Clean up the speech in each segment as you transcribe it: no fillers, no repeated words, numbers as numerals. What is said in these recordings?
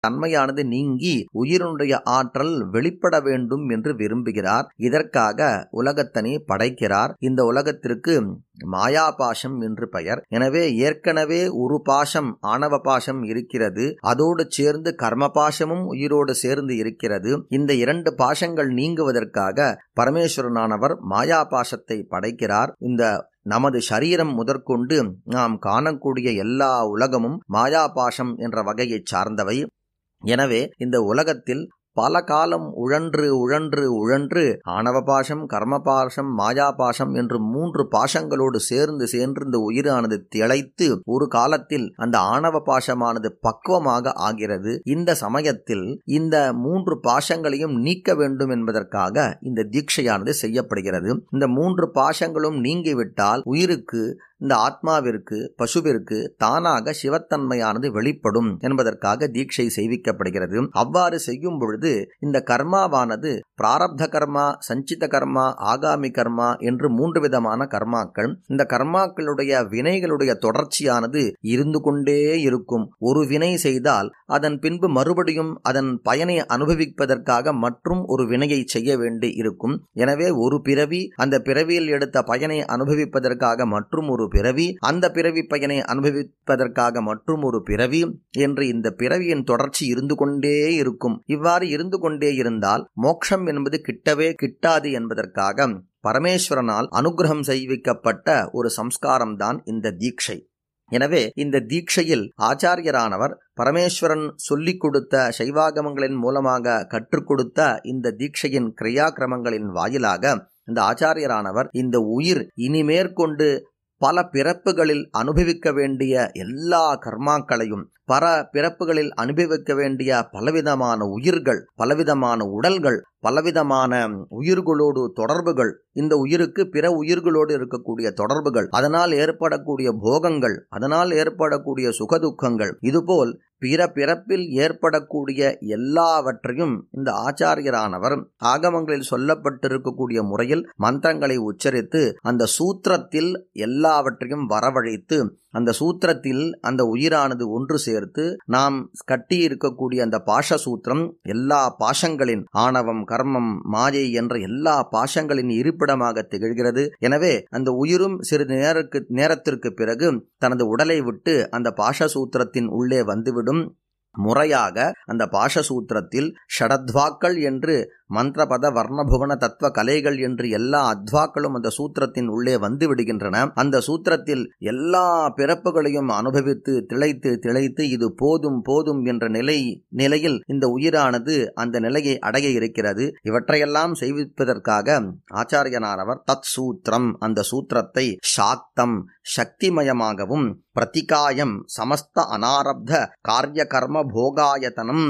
தன்மையானது நீங்கி உயிரினுடைய ஆற்றல் வெளிப்பட வேண்டும் என்று விரும்புகிறார். இதற்காக உலகத்தனை படைக்கிறார். இந்த உலகத்திற்கு மாயாபாசம் என்று பெயர். எனவே ஏற்கனவே ஒரு பாசம் ஆணவ பாசம் இருக்கிறது. அதோடு சேர்ந்து கர்மபாசமும் உயிரோடு சேர்ந்து இருக்கிறது. இந்த இரண்டு பாசங்கள் நீங்குவதற்காக பரமேஸ்வரனானவர் மாயாபாசத்தை படைக்கிறார். இந்த நமது சரீரம் முதற்கொண்டு நாம் காணக்கூடிய எல்லா உலகமும் மாயாபாசம் என்ற வகையை சார்ந்தவை. எனவே இந்த உலகத்தில் பல காலம் உழன்று ஆணவபாசம், கர்மபாசம், மாயாபாசம் என்று 3 பாசங்களோடு சேர்ந்து இந்த உயிரானது திளைத்து ஒரு காலத்தில் அந்த ஆணவ பாசமானது பக்குவமாக ஆகிறது. இந்த சமயத்தில் இந்த 3 பாசங்களையும் நீக்க வேண்டும் என்பதற்காக இந்த தீட்சையானது செய்யப்படுகிறது. இந்த 3 பாசங்களும் நீங்கிவிட்டால் உயிருக்கு, இந்த ஆத்மாவிற்கு, பசுவிற்கு தானாக சிவத்தன்மையானது வெளிப்படும் என்பதற்காக தீட்சை செய்விக்கப்படுகிறது. அவ்வாறு செய்யும் பொழுது இந்த கர்மாவானது பிராரப்த கர்மா, சஞ்சித கர்மா, ஆகாமி கர்மா என்று 3 விதமான கர்மாக்கள். இந்த கர்மாக்களுடைய வினைகளுடைய தொடர்ச்சியானது இருந்து கொண்டே இருக்கும். ஒரு வினை செய்தால் அதன் பின்பு மறுபடியும் அதன் பயனை அனுபவிப்பதற்காக மற்றும் ஒரு வினையை செய்ய வேண்டி இருக்கும். எனவே ஒரு பிறவி, அந்த பிறவியில் எடுத்த பயனை அனுபவிப்பதற்காக மற்றும் ஒரு பிறவி, அந்த பிறவி பயனை அனுபவிப்பதற்காக மற்றும் ஒரு பிறவி என்று இந்த பிறவியின் தொடர்ச்சி இருந்து கொண்டே இருக்கும். இவ்வாறு இருந்து கொண்டே இருந்தால் மோட்சம் என்பது கிட்டவே கிட்டாது என்பதற்காக பரமேஸ்வரனால் அனுகிரகம் செய்விக்கப்பட்ட ஒரு சம்ஸ்காரம்தான் இந்த தீட்சை. எனவே இந்த தீட்சையில் ஆச்சாரியரானவர் பரமேஸ்வரன் சொல்லிக் கொடுத்த சைவாகமங்களின் மூலமாக கற்றுக் கொடுத்த இந்த தீட்சையின் கிரியாக்கிரமங்களின் வாயிலாக இந்த ஆச்சாரியரானவர் இந்த உயிர் இனிமேற்கொண்டு பல பிறப்புகளில் அனுபவிக்க வேண்டிய எல்லா கர்மாக்களையும், பல பிறப்புகளில் அனுபவிக்க வேண்டிய பலவிதமான உயிர்கள், பலவிதமான உடல்கள், பலவிதமான உயிர்களோடு தொடர்புகள், இந்த உயிருக்கு பிற உயிர்களோடு இருக்கக்கூடிய தொடர்புகள், அதனால் ஏற்படக்கூடிய போகங்கள், அதனால் ஏற்படக்கூடிய சுகதுக்கங்கள், இதுபோல் பிற பிறப்பில் ஏற்படக்கூடிய எல்லாவற்றையும் இந்த ஆச்சாரியரானவர் ஆகமங்களில் சொல்லப்பட்டிருக்கக்கூடிய முறையில் மந்திரங்களை உச்சரித்து அந்த சூத்திரத்தில் எல்லாவற்றையும் வரவழைத்து அந்த சூத்திரத்தில் அந்த உயிரானது ஒன்று சேர்த்து நாம் கட்டி இருக்கக்கூடிய அந்த பாச சூத்திரம் எல்லா பாசங்களின் ஆணவம், கர்மம், மாயை என்ற எல்லா பாசங்களின் இருப்பிடமாக திகழ்கிறது. எனவே அந்த உயிரும் சிறிது நேரத்திற்கு பிறகு தனது உடலை விட்டு அந்த பாச சூத்திரத்தின் உள்ளே வந்துவிடும். முறையாக அந்த பாஷசூத்திரத்தில் ஷடத்வாக்கள் என்று மந்திரபத வர்ணபுவன தத்துவ கலைகள் என்று எல்லா அத்வாக்களும் அந்த சூத்திரத்தின் உள்ளே வந்து விடுகின்றன. அந்த சூத்திரத்தில் எல்லா பிறப்புகளையும் அனுபவித்து திளைத்து இது போதும் என்ற நிலையில் இந்த உயிரானது அந்த நிலையை அடைய இருக்கிறது. இவற்றையெல்லாம் செய்விப்பதற்காக ஆச்சாரியனானவர் தத் சூத்திரம், அந்த சூத்திரத்தை சாக்தம், சக்திமயமாகவும், பிரதிகாயம், சமஸ்த அனாரப்த காரிய கர்ம போகாயத்தனம்,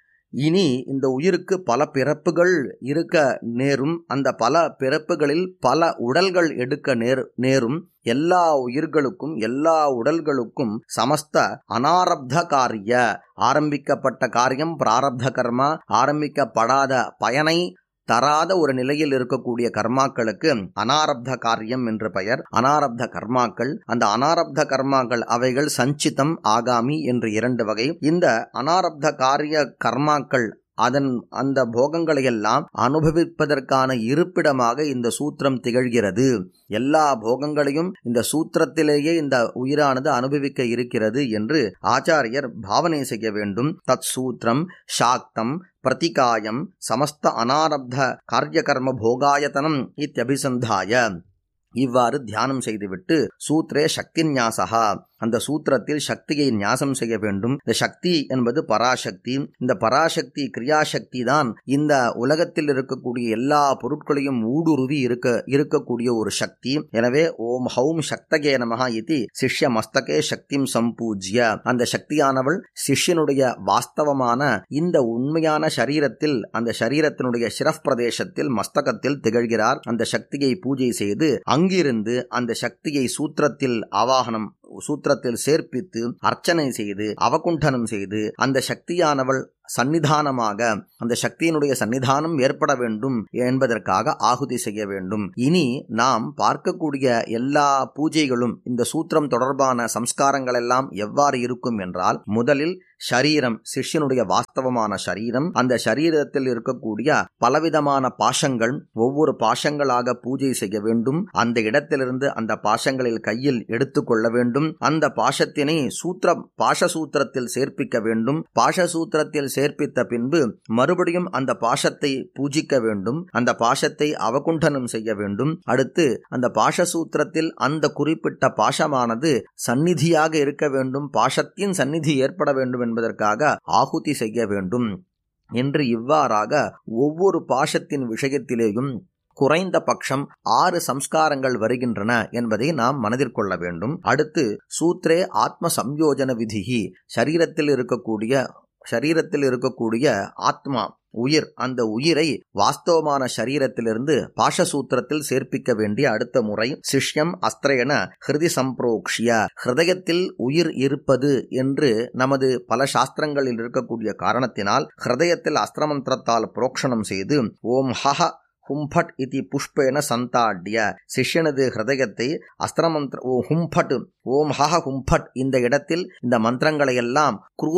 இனி இந்த உயிருக்கு பல பிறப்புகள் இருக்க நேரும், அந்த பல பிறப்புகளில் பல உடல்கள் எடுக்க நேரும், எல்லா உயிர்களுக்கும் எல்லா உடல்களுக்கும் சமஸ்த அனாரப்த காரிய, ஆரம்பிக்கப்பட்ட காரியம் பிராரப்த கர்மா, ஆரம்பிக்கப்படாத பயனை தராத ஒரு நிலையில் இருக்கக்கூடிய கர்மாக்களுக்கு அனாரப்த காரியம் என்று பெயர். அனாரப்த கர்மாக்கள், அந்த அனாரப்த கர்மாக்கள் அவைகள் சஞ்சிதம், ஆகாமி என்று 2 வகை. இந்த அனாரப்த காரிய கர்மாக்கள் அந்த போகங்களை எல்லாம் அனுபவிப்பதற்கான இருப்பிடமாக இந்த சூத்திரம் திகழ்கிறது. எல்லா போகங்களையும் இந்த சூத்திரத்திலேயே இந்த உயிரானது அனுபவிக்க இருக்கிறது என்று ஆச்சாரியர் பாவனை செய்ய வேண்டும். தத் சூத்திரம் சாக்தம் பிரதிகாயம் சமஸ்த அனாரப்த காரியகர்ம போகாயத்தனம் இத்யபிசந்தாய, இவ்வாறு தியானம் செய்துவிட்டு சூத்ரே சக்தி ஞாசகா, அந்த சூத்திரத்தில் சக்தியை ஞாசம் செய்ய வேண்டும். இந்த சக்தி என்பது பராசக்தி. இந்த பராசக்தி கிரியாசக்தி தான் இந்த உலகத்தில் இருக்கக்கூடிய எல்லா பொருட்களையும் ஊடுருவி இருக்கக்கூடிய ஒரு சக்தி. எனவே ஓம் ஹௌம் சக்தகே நமஹ இதி சிஷ்ய மஸ்தகே சக்திம் சம்பூஜ்ய, அந்த சக்தியானவள் சிஷ்யனுடைய வாஸ்தவமான இந்த உண்மையான சரீரத்தில், அந்த சரீரத்தினுடைய சிரப் பிரதேசத்தில் மஸ்தகத்தில் திகழ்கிறார். அந்த சக்தியை பூஜை செய்து அங்கிருந்து அந்த சக்தியை சூத்திரத்தில் ஆவாகனம், சூத்திரத்தில் சேர்ப்பித்து அர்ச்சனை செய்து அவகுண்டனம் செய்து அந்த சக்தியானவள் சன்னிதானமாக அந்த சக்தியினுடைய சன்னிதானம் ஏற்பட வேண்டும் என்பதற்காக ஆகுதி செய்ய வேண்டும். இனி நாம் பார்க்கக்கூடிய எல்லா பூஜைகளும் இந்த சூத்திரம் தொடர்பான சம்ஸ்காரங்கள் எல்லாம் எவ்வாறு இருக்கும் என்றால், முதலில் ஷரீரம், சிஷ்யனுடைய வாஸ்தவமான ஷரீரம், அந்த ஷரீரத்தில் இருக்கக்கூடிய பலவிதமான பாசங்கள், ஒவ்வொரு பாசங்களாக பூஜை செய்ய வேண்டும். அந்த இடத்திலிருந்து அந்த பாசங்களில் கையில் எடுத்துக்கொள்ள வேண்டும். அந்த பாசத்தினை பாசசூத்திரத்தில் சேர்ப்பிக்க வேண்டும். பாசசூத்திரத்தில் சேர்ப்பித்த பின்பு மறுபடியும் அந்த பாசத்தை பூஜிக்க வேண்டும். அந்த பாசத்தை அவகுண்டனம் செய்ய வேண்டும். அடுத்து அந்த பாசசூத்திரத்தில் அந்த குறிப்பிட்ட பாசமானது சந்நிதியாக இருக்க வேண்டும், பாசத்தின் சந்நிதி ஏற்பட வேண்டும் என்பதற்காக ஆகுதி செய்ய வேண்டும் என்று இவ்வாறாக ஒவ்வொரு பாசத்தின் விஷயத்திலேயும் குறைந்த பட்சம் 6 சம்ஸ்காரங்கள் வருகின்றன என்பதை நாம் மனதில் கொள்ள வேண்டும். அடுத்து சூத்ரே ஆத்ம சம்யோஜன விதிஹி, சரீரத்தில் இருக்கக்கூடிய ஆத்மா, உயிர், அந்த உயிரை வாஸ்தவமான சரீரத்திலிருந்து பாசசூத்திரத்தில் சேர்ப்பிக்க வேண்டிய அடுத்த முறை சிஷ்யம் அஸ்திரேன ஹிருதி சம்பிரோக்ஷிய, ஹிருதயத்தில் உயிர் இருப்பது என்று நமது பல சாஸ்திரங்களில் இருக்கக்கூடிய காரணத்தினால் ஹிருதயத்தில் அஸ்திரமந்திரத்தால் புரோக்ஷணம் செய்து ஓம் ஹஹ ஹும்பட் இதி புஷ்பேன சந்தாட்ய, சிஷ்யனது ஹிருதயத்தை அஸ்திரமந்திர ஹும்பட், ஓம் ஹஹ ஹும்பட், இந்த இடத்தில் இந்த மந்திரங்களை எல்லாம்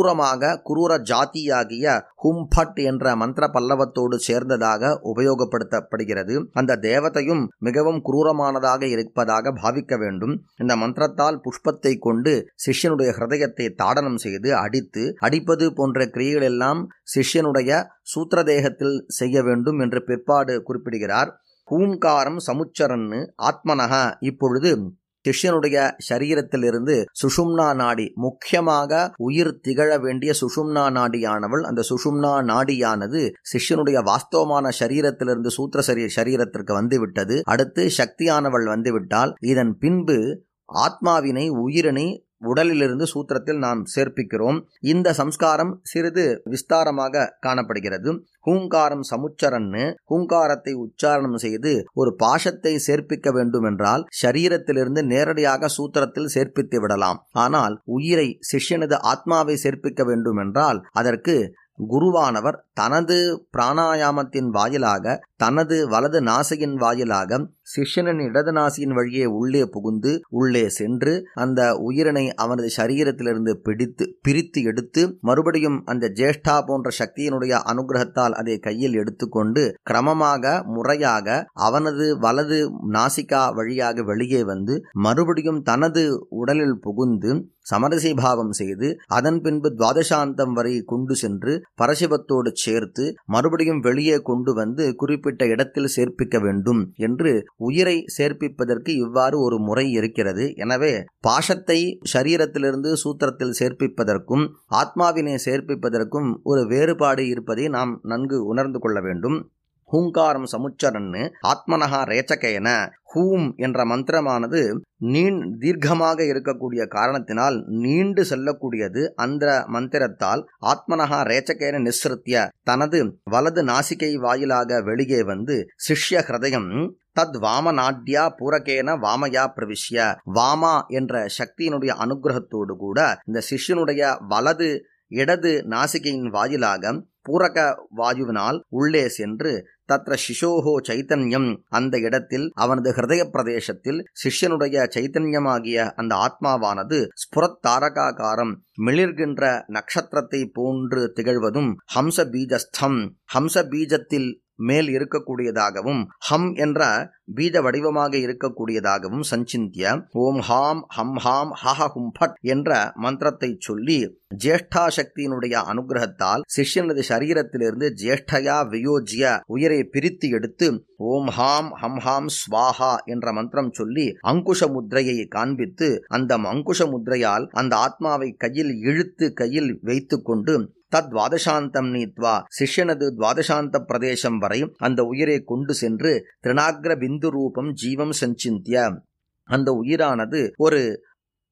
குரூர ஜாதியாகிய ஹும்பட் என்ற மந்திர பல்லவத்தோடு சேர்ந்ததாக உபயோகப்படுத்தப்படுகிறது. அந்த தேவதையும் மிகவும் குரூரமானதாக இருப்பதாக பாவிக்க வேண்டும். இந்த மந்திரத்தால் புஷ்பத்தை கொண்டு சிஷ்யனுடைய ஹிருதயத்தை தாடனம் செய்து அடிப்பது போன்ற கிரியைகள் எல்லாம் சிஷ்யனுடைய சூத்திரதேகத்தில் செய்ய வேண்டும் என்று பிற்பாடு குறிப்பிடுகிறார். ஹூங்காரம் சமுச்சரன்னு ஆத்மனக, இப்பொழுது சிஷ்யனுடைய சரீரத்திலிருந்து சுஷும்னா நாடி, முக்கியமாக உயிர் திகழ வேண்டிய சுஷும்னா நாடியானவள், அந்த சுஷும்னா நாடியானது சிஷ்யனுடைய வாஸ்தவமான சரீரத்திலிருந்து சூத்திர சரீரத்திற்கு வந்துவிட்டது. அடுத்து சக்தியானவள் வந்துவிட்டால் இதன் பின்பு ஆத்மாவினை, உயிரினை உடலிலிருந்து சூத்திரத்தில் நாம் சேர்ப்பிக்கிறோம். இந்த சம்ஸ்காரம் சிறிது விஸ்தாரமாக காணப்படுகிறது. ஹூங்காரம் சமுச்சரன்னு, ஹூங்காரத்தை உச்சாரணம் செய்து ஒரு பாசத்தை சேர்ப்பிக்க வேண்டும் என்றால் சரீரத்திலிருந்து நேரடியாக சூத்திரத்தில் சேர்ப்பித்து விடலாம். ஆனால் உயிரை, சிஷ்யனது ஆத்மாவை சேர்ப்பிக்க வேண்டும் என்றால் அதற்கு குருவானவர் தனது பிராணாயாமத்தின் வாயிலாக, தனது வலது நாசியின் வாயிலாக சிஷ்யனின் இடது நாசியின் வழியே உள்ளே புகுந்து உள்ளே சென்று அந்த உயிரினை அவனது சரீரத்திலிருந்து பிரித்து எடுத்து மறுபடியும் அந்த ஜேஷ்டா போன்ற சக்தியினுடைய அனுகிரகத்தால் அதை கையில் எடுத்துக்கொண்டு கிரமமாக முறையாக அவனது வலது நாசிகா வழியாக வெளியே வந்து மறுபடியும் தனது உடலில் புகுந்து சமரசி பாவம் செய்து அதன் பின்பு துவாதசாந்தம் வரை கொண்டு சென்று பரசிவத்தோடு சேர்த்து மறுபடியும் வெளியே கொண்டு வந்து குறிப்பிட்ட இடத்தில் சேர்ப்பிக்க வேண்டும் என்று உயிரை சேர்ப்பிப்பதற்கு இவ்வாறு ஒரு முறை இருக்கிறது. எனவே பாசத்தை சரீரத்திலிருந்து சூத்திரத்தில் சேர்ப்பிப்பதற்கும் ஆத்மாவினை சேர்ப்பிப்பதற்கும் ஒரு வேறுபாடு இருப்பதை நாம் நன்கு உணர்ந்து கொள்ள வேண்டும். ஹூங்காரம் சமுச்சரன்னு ஆத்மனஹா ரேச்சகேன, ஹூம் என்ற மந்திரமானது தீர்க்கமாக இருக்கக்கூடிய காரணத்தினால் நீண்டு செல்லக்கூடியது. அந்த மந்திரத்தால் ஆத்மனஹா ரேச்சகேன நிஸ்ருத்ய, தனது வலது நாசிகை வாயிலாக வெளியே வந்து சிஷ்ய ஹிருதயம் தத் வாமநாட்யா பூரகேன வாமயா பிரவிஷ்ய, வாமா என்ற சக்தியினுடைய அனுகிரகத்தோடு கூட இந்த சிஷ்யனுடைய வலது இடது நாசிகையின் வாயிலாக பூரக வாயுவினால் உள்ளே சென்று தத்ர சிசோஹோ சைத்தன்யம், அந்த இடத்தில் அவனது ஹிருதய பிரதேசத்தில் சிஷ்யனுடைய சைத்தன்யமாகிய அந்த ஆத்மாவானது ஸ்புரத் தாரகாகாரம், மிளிர்கின்ற நட்சத்திரத்தை போன்று திகழ்வதும் ஹம்ச பீஜஸ்தம், ஹம்ச பீஜத்தில் மேல் இருக்கக்கூடியதாகவும் ஹம் என்ற பீஜ வடிவமாக இருக்கக்கூடியதாகவும் சஞ்சிந்திய ஓம் ஹாம் ஹம் ஹாம் ஹஹ ஹும்பட் என்ற மந்திரத்தை சொல்லி ஜேஷ்டா சக்தியினுடைய அனுகிரகத்தால் சிஷ்யனது சரீரத்திலிருந்து ஜேஷ்டயா வியோஜ்ய உயிரை பிரித்து எடுத்து ஓம் ஹாம் ஹம் ஹாம் ஸ்வாஹா என்ற மந்திரம் சொல்லி அங்குஷ முத்ரையை காண்பித்து அந்த அங்குஷ முத்ரையால் அந்த ஆத்மாவை கையில் இழுத்து கையில் வைத்து கொண்டு தத் துவாதசாந்தம் நீத்வா, சிஷ்யனது துவாதசாந்த பிரதேசம் வரை அந்த உயிரை கொண்டு சென்று திருநாக்ர பிந்து ரூபம் ஜீவம் சஞ்சிந்திய, அந்த உயிரானது ஒரு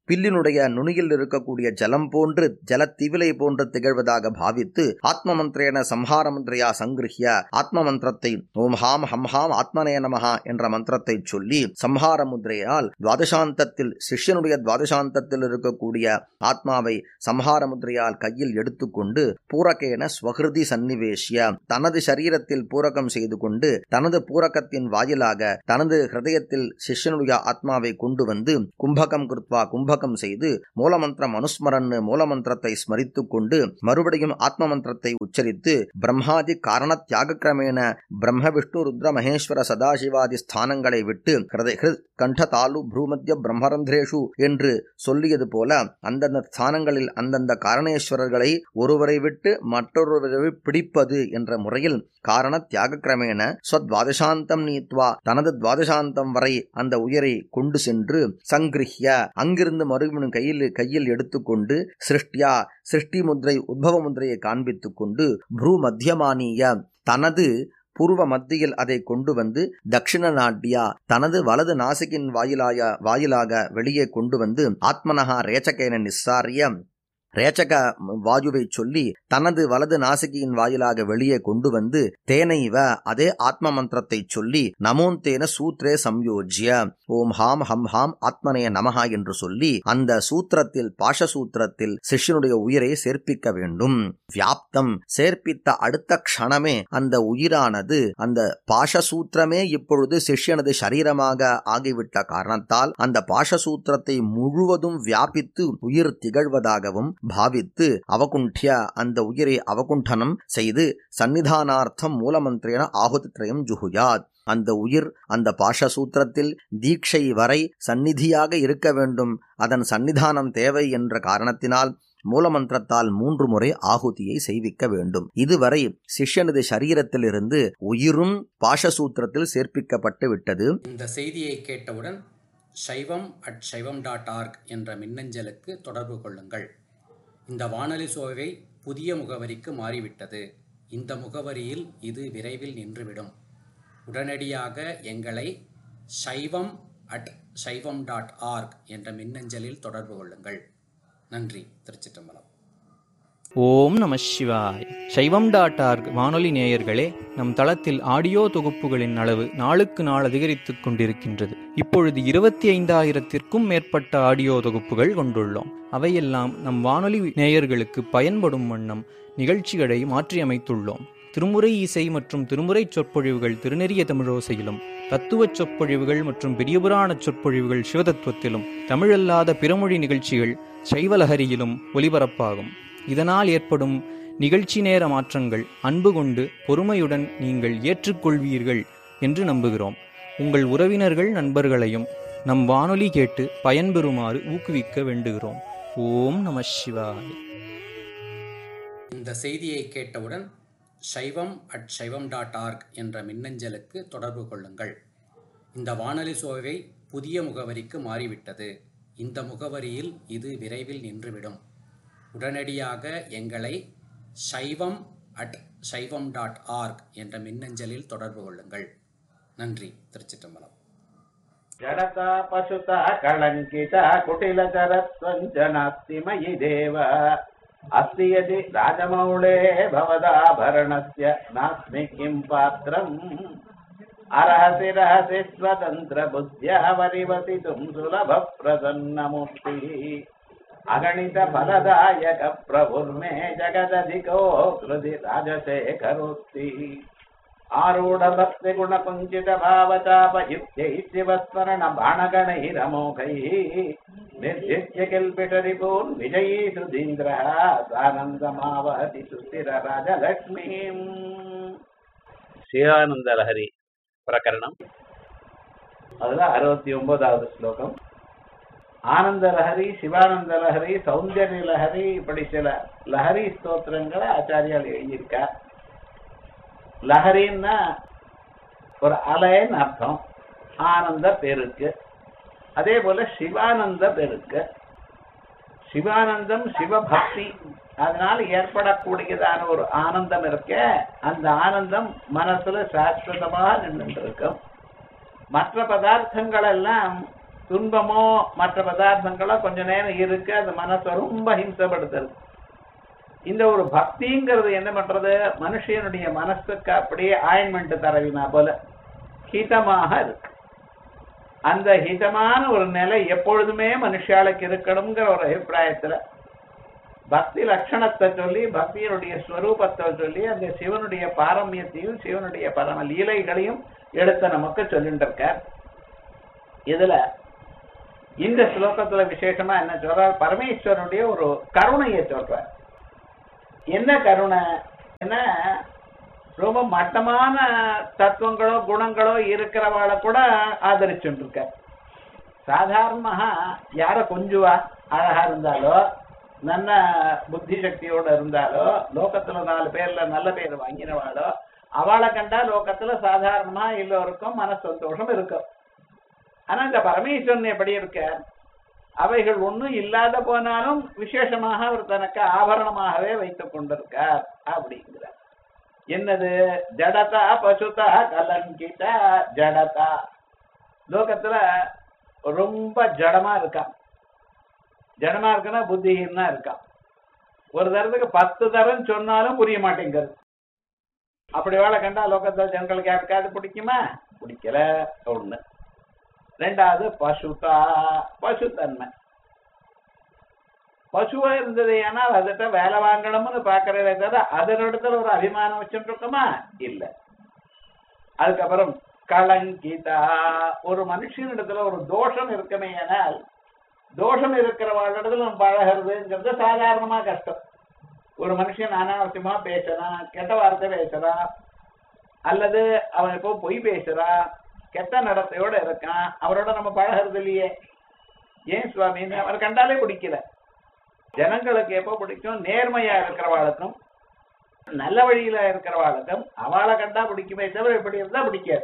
பில்லினுடைய நுனியில் இருக்கக்கூடிய ஜலம் போன்று ஜலத்திவிலை போன்று திகழ்வதாக பாவித்து ஆத்ம மந்திரேன சம்ஹார மந்திரையா சங்கிருஹ்ய ஆத்ம மந்திரத்தை ஓம் ஹாம் ஹம் ஹாம் ஆத்மனே நமஹா என்ற மந்திரத்தை சொல்லி சம்ஹார முத்திரையால் துவாதசாந்தத்தில் சிஷ்யனுடைய துவாதசாந்தத்தில் இருக்கக்கூடிய ஆத்மாவை சம்ஹார முத்திரையால் கையில் எடுத்துக்கொண்டு பூரகேன ஸ்வஹிருதி சன்னிவேஷ்ய தனது சரீரத்தில் பூரகம் செய்து கொண்டு தனது பூரகத்தின் வாயிலாக தனது ஹிருதயத்தில் சிஷ்யனுடைய ஆத்மாவை கொண்டு வந்து கும்பகம் கிருத்வா கும்பகம் செய்து மூலமந்திரம் அனுஸ்மரன் மூலமந்திரத்தை ஸ்மரித்துக் கொண்டு மறுபடியும் ஆத்ம மந்திரத்தை உச்சரித்து பிரம்மாதி காரண தியாக கிரமேண பிரம்ம விஷ்ணு ருத்ர மகேஸ்வர சதாசிவாதி ஸ்தானங்களை விட்டு கண்ட தாலு ப்ரூமத்திய பிரம்மரந்திரேஷு என்று சொல்லியது போல அந்தந்த ஸ்தானங்களில் அந்தந்த காரணேஸ்வரர்களை ஒருவரை விட்டு மற்றொருவரை பிடிப்பது என்ற முறையில் காரண தியாக கிரமேண ஸ்வத்வாதசாந்தம் நீத்வா தனது துவாதசாந்தம் வரை அந்த உயிரை கொண்டு சென்று சங்கிருஹ்ய அங்கிருந்து மறுபடியும் கையில் எடுத்துக்கொண்டு சிருஷ்டியா சிருஷ்டி முத்திரை உத்பவ முத்திரையை காண்பித்துக் கொண்டு ப்ரூ மத்தியமானிய தனது பூர்வ மத்தியில் அதை கொண்டு வந்து தட்சிண நாட்டியா தனது வலது நாசிகின் வாயிலாக வெளியே கொண்டு வந்து ஆத்மனஹா ரேச்சகேன நிஸ்ஸாரிய ரேச்சக வாயுவை சொல்லி தனது வலது நாசிகியின் வாயிலாக வெளியே கொண்டு வந்து தேனைவ அதே ஆத்ம மந்திரத்தை சொல்லி நமோந்தேன சூத்ரே சம்யோஜ்ய ஓம் ஹாம் ஹம் ஹாம் ஆத்மனே நமஹா என்று சொல்லி அந்த சூத்திரத்தில் பாஷசூத்திரத்தில் சிஷ்யனுடைய உயிரை சேர்ப்பிக்க வேண்டும். வியாப்தம் சேர்ப்பித்த அடுத்த க்ஷணமே அந்த உயிரானது அந்த பாஷசூத்திரமே இப்பொழுது சிஷ்யனது சரீரமாக ஆகிவிட்ட காரணத்தால் அந்த பாஷசூத்திரத்தை முழுவதும் வியாபித்து உயிர் திகழ்வதாகவும் பாவித்து அவகுண்டிய அந்த உயிரை அவகுண்டனம் செய்து சன்னிதானார்த்தம் மூலமந்திரேன ஆகுதித்ரயம் ஜுஹுயாத் அந்த உயிர் அந்த பாஷசூத்திரத்தில் தீட்சை வரை சந்நிதியாக இருக்க வேண்டும். அதன் சன்னிதானம் தேவை என்ற காரணத்தினால் மூலமந்திரத்தால் 3 முறை ஆகுதியை செய்விக்க வேண்டும். இதுவரை சிஷ்யனது சரீரத்திலிருந்து உயிரும் பாஷசூத்திரத்தில் சேர்ப்பிக்கப்பட்டு விட்டது. இந்த செய்தியை கேட்டவுடன் shaivam@shaivam.org என்ற மின்னஞ்சலுக்கு தொடர்பு கொள்ளுங்கள். இந்த வானொலி சோவை புதிய முகவரிக்கு மாறிவிட்டது. இந்த முகவரியில் இது விரைவில் நின்றுவிடும். உடனடியாக எங்களை shaivam@shaivam.org என்ற மின்னஞ்சலில் தொடர்பு கொள்ளுங்கள். நன்றி. திருச்சிற்றம்பலம். ஓம் நம சிவாய். சைவம்.org வானொலி நேயர்களே, நம் தளத்தில் ஆடியோ தொகுப்புகளின் அளவு நாளுக்கு நாள் அதிகரித்துக் கொண்டிருக்கின்றது. இப்பொழுது 25,000த்திற்கும் மேற்பட்ட ஆடியோ தொகுப்புகள் கொண்டுள்ளோம். அவையெல்லாம் நம் வானொலி நேயர்களுக்கு பயன்படும் வண்ணம் நிகழ்ச்சிகளை மாற்றியமைத்துள்ளோம். திருமுறை இசை மற்றும் திருமுறை சொற்பொழிவுகள் திருநெறிய தமிழோசையிலும், தத்துவச் சொற்பொழிவுகள் மற்றும் பெரியபுராண சொற்பொழிவுகள் சிவதத்துவத்திலும், தமிழல்லாத பிறமொழி நிகழ்ச்சிகள் சைவலஹரியிலும் ஒலிபரப்பாகும். இதனால் ஏற்படும் நிகழ்ச்சி நேர மாற்றங்கள் அன்பு கொண்டு பொறுமையுடன் நீங்கள் ஏற்றுக்கொள்வீர்கள் என்று நம்புகிறோம். உங்கள் உறவினர்கள் நண்பர்களையும் நம் வானொலி கேட்டு பயன்பெறுமாறு ஊக்குவிக்க வேண்டுகிறோம். ஓம் நம சிவாய். இந்த செய்தியை கேட்டவுடன் shaivam@shaivam.org என்ற மின்னஞ்சலுக்கு தொடர்பு கொள்ளுங்கள். இந்த வானொலி சோவை புதிய முகவரிக்கு மாறிவிட்டது. இந்த முகவரியில் இது விரைவில் நின்றுவிடும். உடனடியாக எங்களை shaivam@shaivam.org என்ற மின்னஞ்சலில் தொடர்பு கொள்ளுங்கள். நன்றி. திருச்சிற்றம்பலம். ஜடதா பசுதா கலங்கிதா குட்டிலகரத்வஞ்சனாஸ்தி மயி தேவ அஸ்தி யதி ராஜமௌளே பவதாபரணஸ்ய நாஸ்மி கிம் பாத்ரம் அரஹசி ரஹசி ஸ்வதந்திர புத்யா வரிவசிதும் சுலப பிரசன்னமூர்த்தி அகணித பலதாயக பிரபுர்மே ஜகததிகோ கிருதி ராஜசேகரோக்தி ஆரூಢ பக்தி குண குஞ்சித பாவதாபயுக்தை சிவஸ்மரண பாணகணைரமோகை निर्जित्य किल्पिटरिपून् विजयी सुधीन्द्रः सानन्दमावहति सुस्थिर राजलक्ष्मीम्. சிவானந்த லஹரி பிரகரணம். அதுல 69வது ஸ்லோகம். ஆனந்த லஹரி, சிவானந்த லஹரி, சௌந்தர்ய லஹரி, இப்படி சில லஹரி ஸ்தோத்திரங்களை ஆச்சாரியால் எழுதியிருக்கார். லஹரின்னா ஒரு அலைன்னு அர்த்தம், ஆனந்த பெருக்கு. அதே போல சிவானந்த பெருக்கு. சிவானந்தம் சிவபக்தி, அதனால ஏற்படக்கூடியதான ஒரு ஆனந்தம் இருக்க, அந்த ஆனந்தம் மனசுல சாஸ்வதமாக நின்று இருக்கும். மற்ற பதார்த்தங்கள் எல்லாம் துன்பமோ மற்ற பதார்த்தங்களோ கொஞ்ச நேரம் இருக்கு, அது மனசை ரொம்ப ஹிம்சப்படுத்துறது. இந்த ஒரு பக்திங்கிறது என்ன பண்றது, மனுஷனுடைய மனசுக்கு அப்படியே ஆயின்மெண்ட் தரவினா போல ஹிதமாக இருக்கு. அந்த ஹிதமான ஒரு நிலை எப்பொழுதுமே மனுஷாளுக்கு இருக்கணுங்கிற ஒரு அபிப்பிராயத்துல பக்தி லட்சணத்தை சொல்லி, பக்தியினுடைய ஸ்வரூபத்தை சொல்லி, அந்த சிவனுடைய பாரமியத்தையும் சிவனுடைய பரம லீலைகளையும் எடுத்த நமக்கு சொல்லிட்டு இருக்கார். இதுல இந்த ஸ்லோகத்துல விசேஷமா என்ன சொல்றார், பரமேஸ்வரனுடைய ஒரு கருணையை சொல்றார். என்ன கருணை, என்ன ரொம்ப மட்டமான தத்துவங்களோ குணங்களோ இருக்கிறவாளை கூட ஆதரிச்சுட்டு இருக்க. சாதாரணமாக யார கொஞ்சுவா, அழகா இருந்தாலோ நல்ல புத்தி சக்தியோட இருந்தாலோ லோகத்துல 4 பேர்ல நல்ல பேர் வாங்கினவாளோ அவளை கண்டா லோகத்துல சாதாரணமா எல்லோருக்கும் மன சந்தோஷம் இருக்கும். ஆனா இந்த பரமேஸ்வரன் எப்படி இருக்க, அவைகள் ஒண்ணும் இல்லாத போனாலும் விசேஷமாக அவர் தனக்கு ஆபரணமாகவே வைத்துக் கொண்டிருக்கார் அப்படிங்கிறார். என்னது, ஜடதா பசுதா கலங்கிதா. ஜடதா லோகத்துல ரொம்ப ஜடமா இருக்கான். ஜடமா இருக்குன்னா புத்திஹீனா இருக்கான். ஒரு தரத்துக்கு 10 தரம் சொன்னாலும் புரிய மாட்டேங்கிறது. அப்படி வேலை கண்டா லோகத்துல ஜனங்களுக்கு யாருக்காவது பிடிக்குமா, பிடிக்கல. ஒண்ணு. ரெண்டாவது பசுதா, பசுத்தன்மை. பசுவா இருந்தது ஏன்னா அதுகிட்ட வேலை வாங்கணும்னு பாக்குறதே தவிர அதனிடத்துல ஒரு அபிமானம் வச்சுட்டு இருக்கோமா, இல்ல. அதுக்கப்புறம் கலங்கிதா, ஒரு மனுஷனிடத்துல ஒரு தோஷம் இருக்குமே, ஆனால் தோஷம் இருக்கிறவளிடத்துல நம்ம பழகிறதுங்கிறது சாதாரணமா கஷ்டம். ஒரு மனுஷன் அனாவசியமா பேசுறான், கெட்ட வார்த்தை பேசுறான், அல்லது அவன் இப்போ பொய் பேசுறான், கெட்ட நடத்தையோட இருக்கான், அவரோட நம்ம பழகிறது இல்லையே. ஏன் சுவாமின்னு அவர் கண்டாலே பிடிக்கல. ஜனங்களுக்கு எப்போ பிடிக்கும், நேர்மையா இருக்கிறவாளுக்கும் நல்ல வழியில இருக்கிறவாளுக்கும் அவளை கண்டா பிடிக்குமே தவிர இப்படி இருந்தா பிடிக்காது.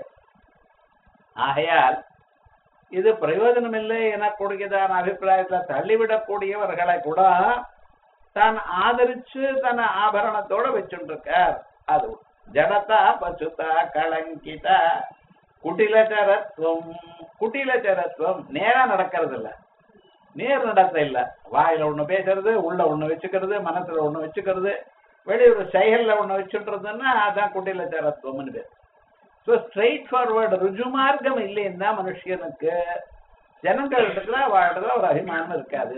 ஆகையால் இது பிரயோஜனம் இல்லை எனக்கூடியதான அபிப்பிராயத்துல தள்ளிவிடக்கூடியவர்களை கூட தான் ஆதரிச்சு தன் ஆபரணத்தோட வச்சுருக்கார். அது ஜடதா பசுதா கலங்கிதா. குட்டிலச்சரத்துவம், குட்டிலச்சரத்துவம் நேரா நடக்கிறது இல்ல, நேர் நடத்த இல்ல. வாயில ஒண்ணு பேசுறது, உள்ள ஒண்ணு வச்சுக்கிறது, மனசுல ஒண்ணு வச்சுக்கிறது, வெளியூர் செயல்ல ஒண்ணு வச்சுட்டுறதுன்னா அதான் குட்டிலச்சரத்துவம்னு பேர். ஸோ ஸ்ட்ரெயிட் ஃபார்வர்டு ருஜு மார்க்கம் இல்லைன்னா மனுஷனுக்கு ஜனங்கள் இடத்துல வாழ்றதுல ஒரு அபிமானம் இருக்காது.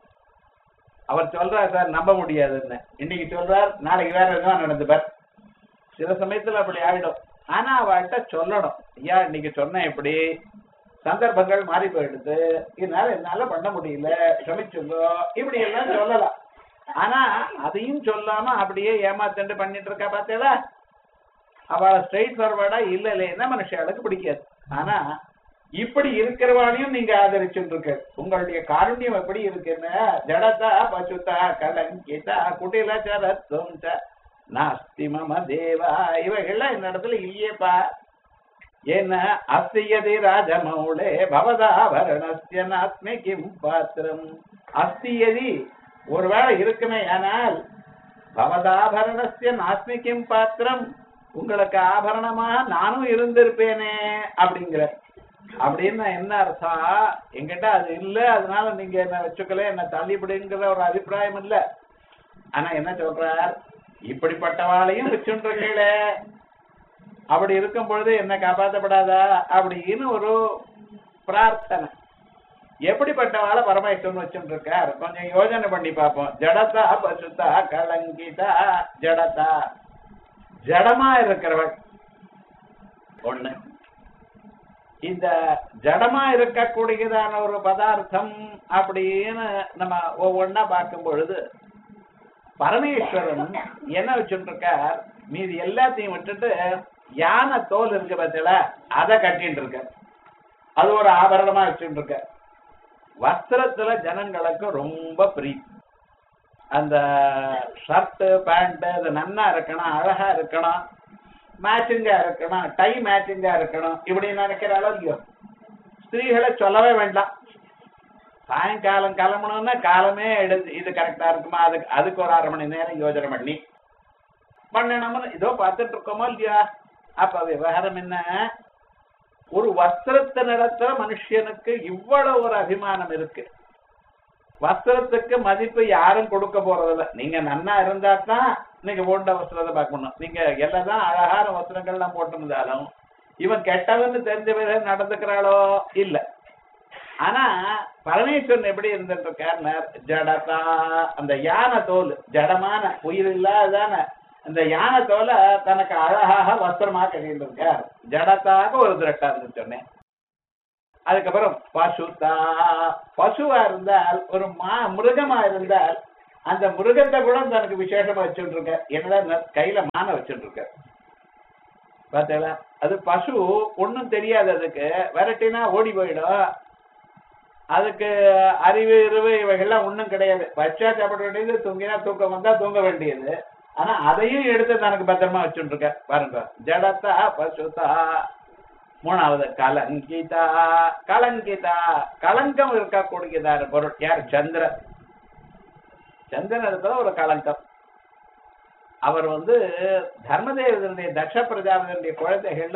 அவர் சொல்றார் சார் நம்ப முடியாதுன்னு, இன்னைக்கு சொல்றார் நாளைக்கு வேற எதுவும் நடந்துப்பார். சில சமயத்துல அப்படி ஆயிடும். ஆனா அவள்கிட்ட சொல்லணும், ஐயா இன்னைக்கு சொன்ன இப்படி சந்தர்ப்பங்கள் மாறி போயிடுது, என்னால பண்ண முடியல, க்ஷமிச்சுங்கோ, இப்படி எல்லாம் சொல்லலாம். ஆனா அதையும் சொல்லாம அப்படியே ஏமாத்தண்டு பண்ணிட்டு இருக்கா பார்த்தேடா, அவளை ஸ்ட்ரெயிட் ஃபார்வர்டா இல்ல இல்லைன்னா மனுஷாளுக்கு பிடிக்காது. ஆனா இப்படி இருக்கிறவாளையும் நீங்க ஆதரிச்சுட்டு இருக்க. உங்களுடைய காருண்யம் எப்படி இருக்குன்னு, ஜடதா பசுதா கலங்கிதா குட்டிலச்சரத்துவம் நாஸ்தி மம தேவா, இவைகள்லாம் இந்த இடத்துல இல்லையேப்பா. என்ன அஸ்தியதி ராஜமௌளே பவதாபரணஸ்ய நாஸ்மி கிம் பாத்திரம். அஸ்தியதி ஒருவேளை இருக்குமே, ஆனால் பவதாபரணஸ்ய நாஸ்மி கிம் பாத்திரம், உங்களுக்கு ஆபரணமாக நானும் இருந்திருப்பேனே அப்படிங்கிற. அப்படின்னு என்ன அர்த்தம், என்கிட்ட அது இல்ல அதனால நீங்க என்ன வச்சுக்கல, என்ன தள்ளிவிடுங்கிற ஒரு அபிப்பிராயம் இல்ல. ஆனா என்ன சொல்றார், இப்படிப்பட்டவாளையும் வச்சுருக்கீங்களே, அப்படி இருக்கும் பொழுது என்ன காப்பாற்றப்படாதா அப்படின்னு ஒரு பிரார்த்தனை. எப்படிப்பட்டவாளை பரமேஸ்வரன் வச்சுட்டு இருக்கார், கொஞ்சம் யோஜனை பண்ணி பார்ப்போம். ஜடதா பசுதா கலங்கிதா. ஜடதா ஜடமா இருக்கிறவள் ஒண்ணு. இந்த ஜடமா இருக்கக்கூடியதான ஒரு பதார்த்தம் அப்படின்னு நம்ம ஒவ்வொன்னா பார்க்கும் பொழுது பரமேஸ்வரன் என்ன வச்சுட்டு இருக்கார், மீது எல்லாத்தையும் விட்டுட்டு யானை தோல் இருக்கு பார்த்தீங்களா, அதை கட்டிட்டு இருக்க, அது ஒரு ஆபரணமா வச்சுட்டு இருக்க. வஸ்திரத்துல ஜனங்களுக்கு ரொம்ப பிரீத்தி. அந்த ஷர்ட் பேண்ட் அது நன்னா இருக்கணும், அழகா இருக்கணும், மேட்சிங்கா இருக்கணும், டை மேட்சிங்கா இருக்கணும், இப்படி நினைக்கிற அளவு ஸ்திரீகளை சொல்லவே வேண்டாம். சாயங்காலம் கிளம்பணும்னா காலமே எடுத்து இது கரெக்டா இருக்குமா, அதுக்கு ஒரு 1/2 மணி நேரம் யோஜனை பண்ணணும்னு இதோ பார்த்துட்டு இருக்கோமோ இல்லையா. அப்ப விவகாரம் என்ன, ஒரு வஸ்திரத்தை நடத்த மனுஷனுக்கு இவ்வளவு ஒரு அபிமானம் இருக்கு. வஸ்திரத்துக்கு மதிப்பு யாரும் கொடுக்க போறதில்ல. நீங்க நன்னா இருந்தா தான் நீங்க போட்ட வஸ்திரத்தை பார்க்கணும். நீங்க எல்லாம் அழகான வஸ்திரங்கள்லாம் போட்டிருந்தாலும் இவன் கெட்டவன்னு தெரிஞ்ச பிறகு நடந்துக்கிறாளோ இல்ல. ஆனா பரமேஸ்வரன் எப்படி இருந்துட்டு இருக்காருன்னா, ஜடதா, அந்த யானை தோல், ஜடமான உயிர் இல்லாதான அந்த யானை தோலை தனக்கு அழகாக வஸ்திரமா கட்டிட்டு இருக்கார். ஜடத்தாக ஒரு திரட்டா இருந்து சொன்னேன். அதுக்கப்புறம் பசுதா, பசுவா இருந்தால் ஒரு மிருகமா இருந்தால் அந்த மிருகத்தை கூட தனக்கு விசேஷமா வச்சுட்டு இருக்க. என்னடா கையில மான வச்சுட்டு இருக்க பார்த்தீங்களா? அது பசு, ஒன்னும் தெரியாது, அதுக்கு விரட்டினா ஓடி போயிடும். அதுக்கு அறிவு இருவு இவைகள்லாம் ஒன்றும் கிடையாது. பச்சா சாப்பிட வேண்டியது, தூங்கினா தூக்கம் வந்தா தூங்க வேண்டியது. ஆனா அதையும் எடுத்து தனக்கு பத்திரமா வச்சுட்டு இருக்க பாருங்க. ஜடத்தா பசுதா. மூணாவது கலங்கிதா. கலங்கிதா, கலங்கம் இருக்கக்கூடியதான பொருள் யார்? சந்திரன். சந்திரன் இருக்கிற ஒரு கலங்கம். அவர் தர்மதேவனுடைய தக்ஷ பிரஜாபதியுடைய குழந்தைகள்ல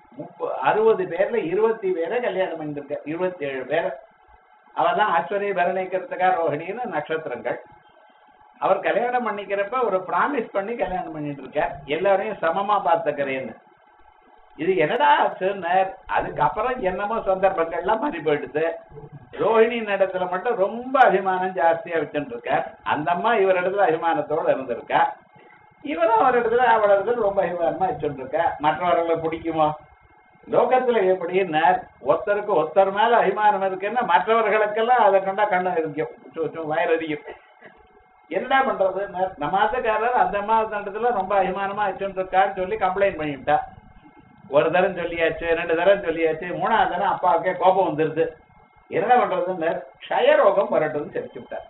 60 பேர்ல 20 பேரை கல்யாணம் பண்ணிருக்க. 27 பேர். அவர் தான் ஆஸ்வரிய பரணிக்கிறதுக்கா ரோஹிணின்னு நட்சத்திரங்கள். அவர் கல்யாணம் பண்ணிக்கிறப்ப ஒரு பிராமிஸ் பண்ணி கல்யாணம் பண்ணிட்டு இருக்கார், எல்லாரையும் சமமா பார்த்துக்கிறேன்னு. இது என்னடா ஆச்சுன்னார். அதுக்கப்புறம் என்னமோ சந்தர்ப்பங்கள்லாம் மாறி போயிடுது. ரோஹிணி இடத்துல மட்டும் ரொம்ப அபிமானம் ஜாஸ்தியா வச்சுட்டு இருக்கார். அந்த அம்மா இவர் இடத்துல அபிமானத்தோட இருந்திருக்கா. இவரும் அவர் இடத்துல அவள் இடத்துல ரொம்ப அபிமானமா வச்சுட்டு இருக்கா. மற்றவர்களை பிடிக்குமோ? லோகத்துல எப்படின்னா ஒருத்தருக்கு ஒருத்தர் மேல அபிமானம் இருக்குன்னா மற்றவர்களுக்கெல்லாம் அதை கண்டா கண்ணு இருக்கும், வயரதியும். என்ன பண்றது? நம்ம மாதக்காரர் அந்த மாதத்துல ரொம்ப அபிமானமா வச்சுட்டு இருக்கான்னு சொல்லி கம்ப்ளைண்ட் பண்ணிவிட்டா. ஒரு தரம் சொல்லியாச்சு, 2 தரம் சொல்லியாச்சு, 3ஆவது தரம் அப்பாவுக்கே கோபம் வந்துருது. என்ன பண்றதுன்னு க்ஷயரோகம் வரட்டும்னு தெரிச்சு விட்டார்.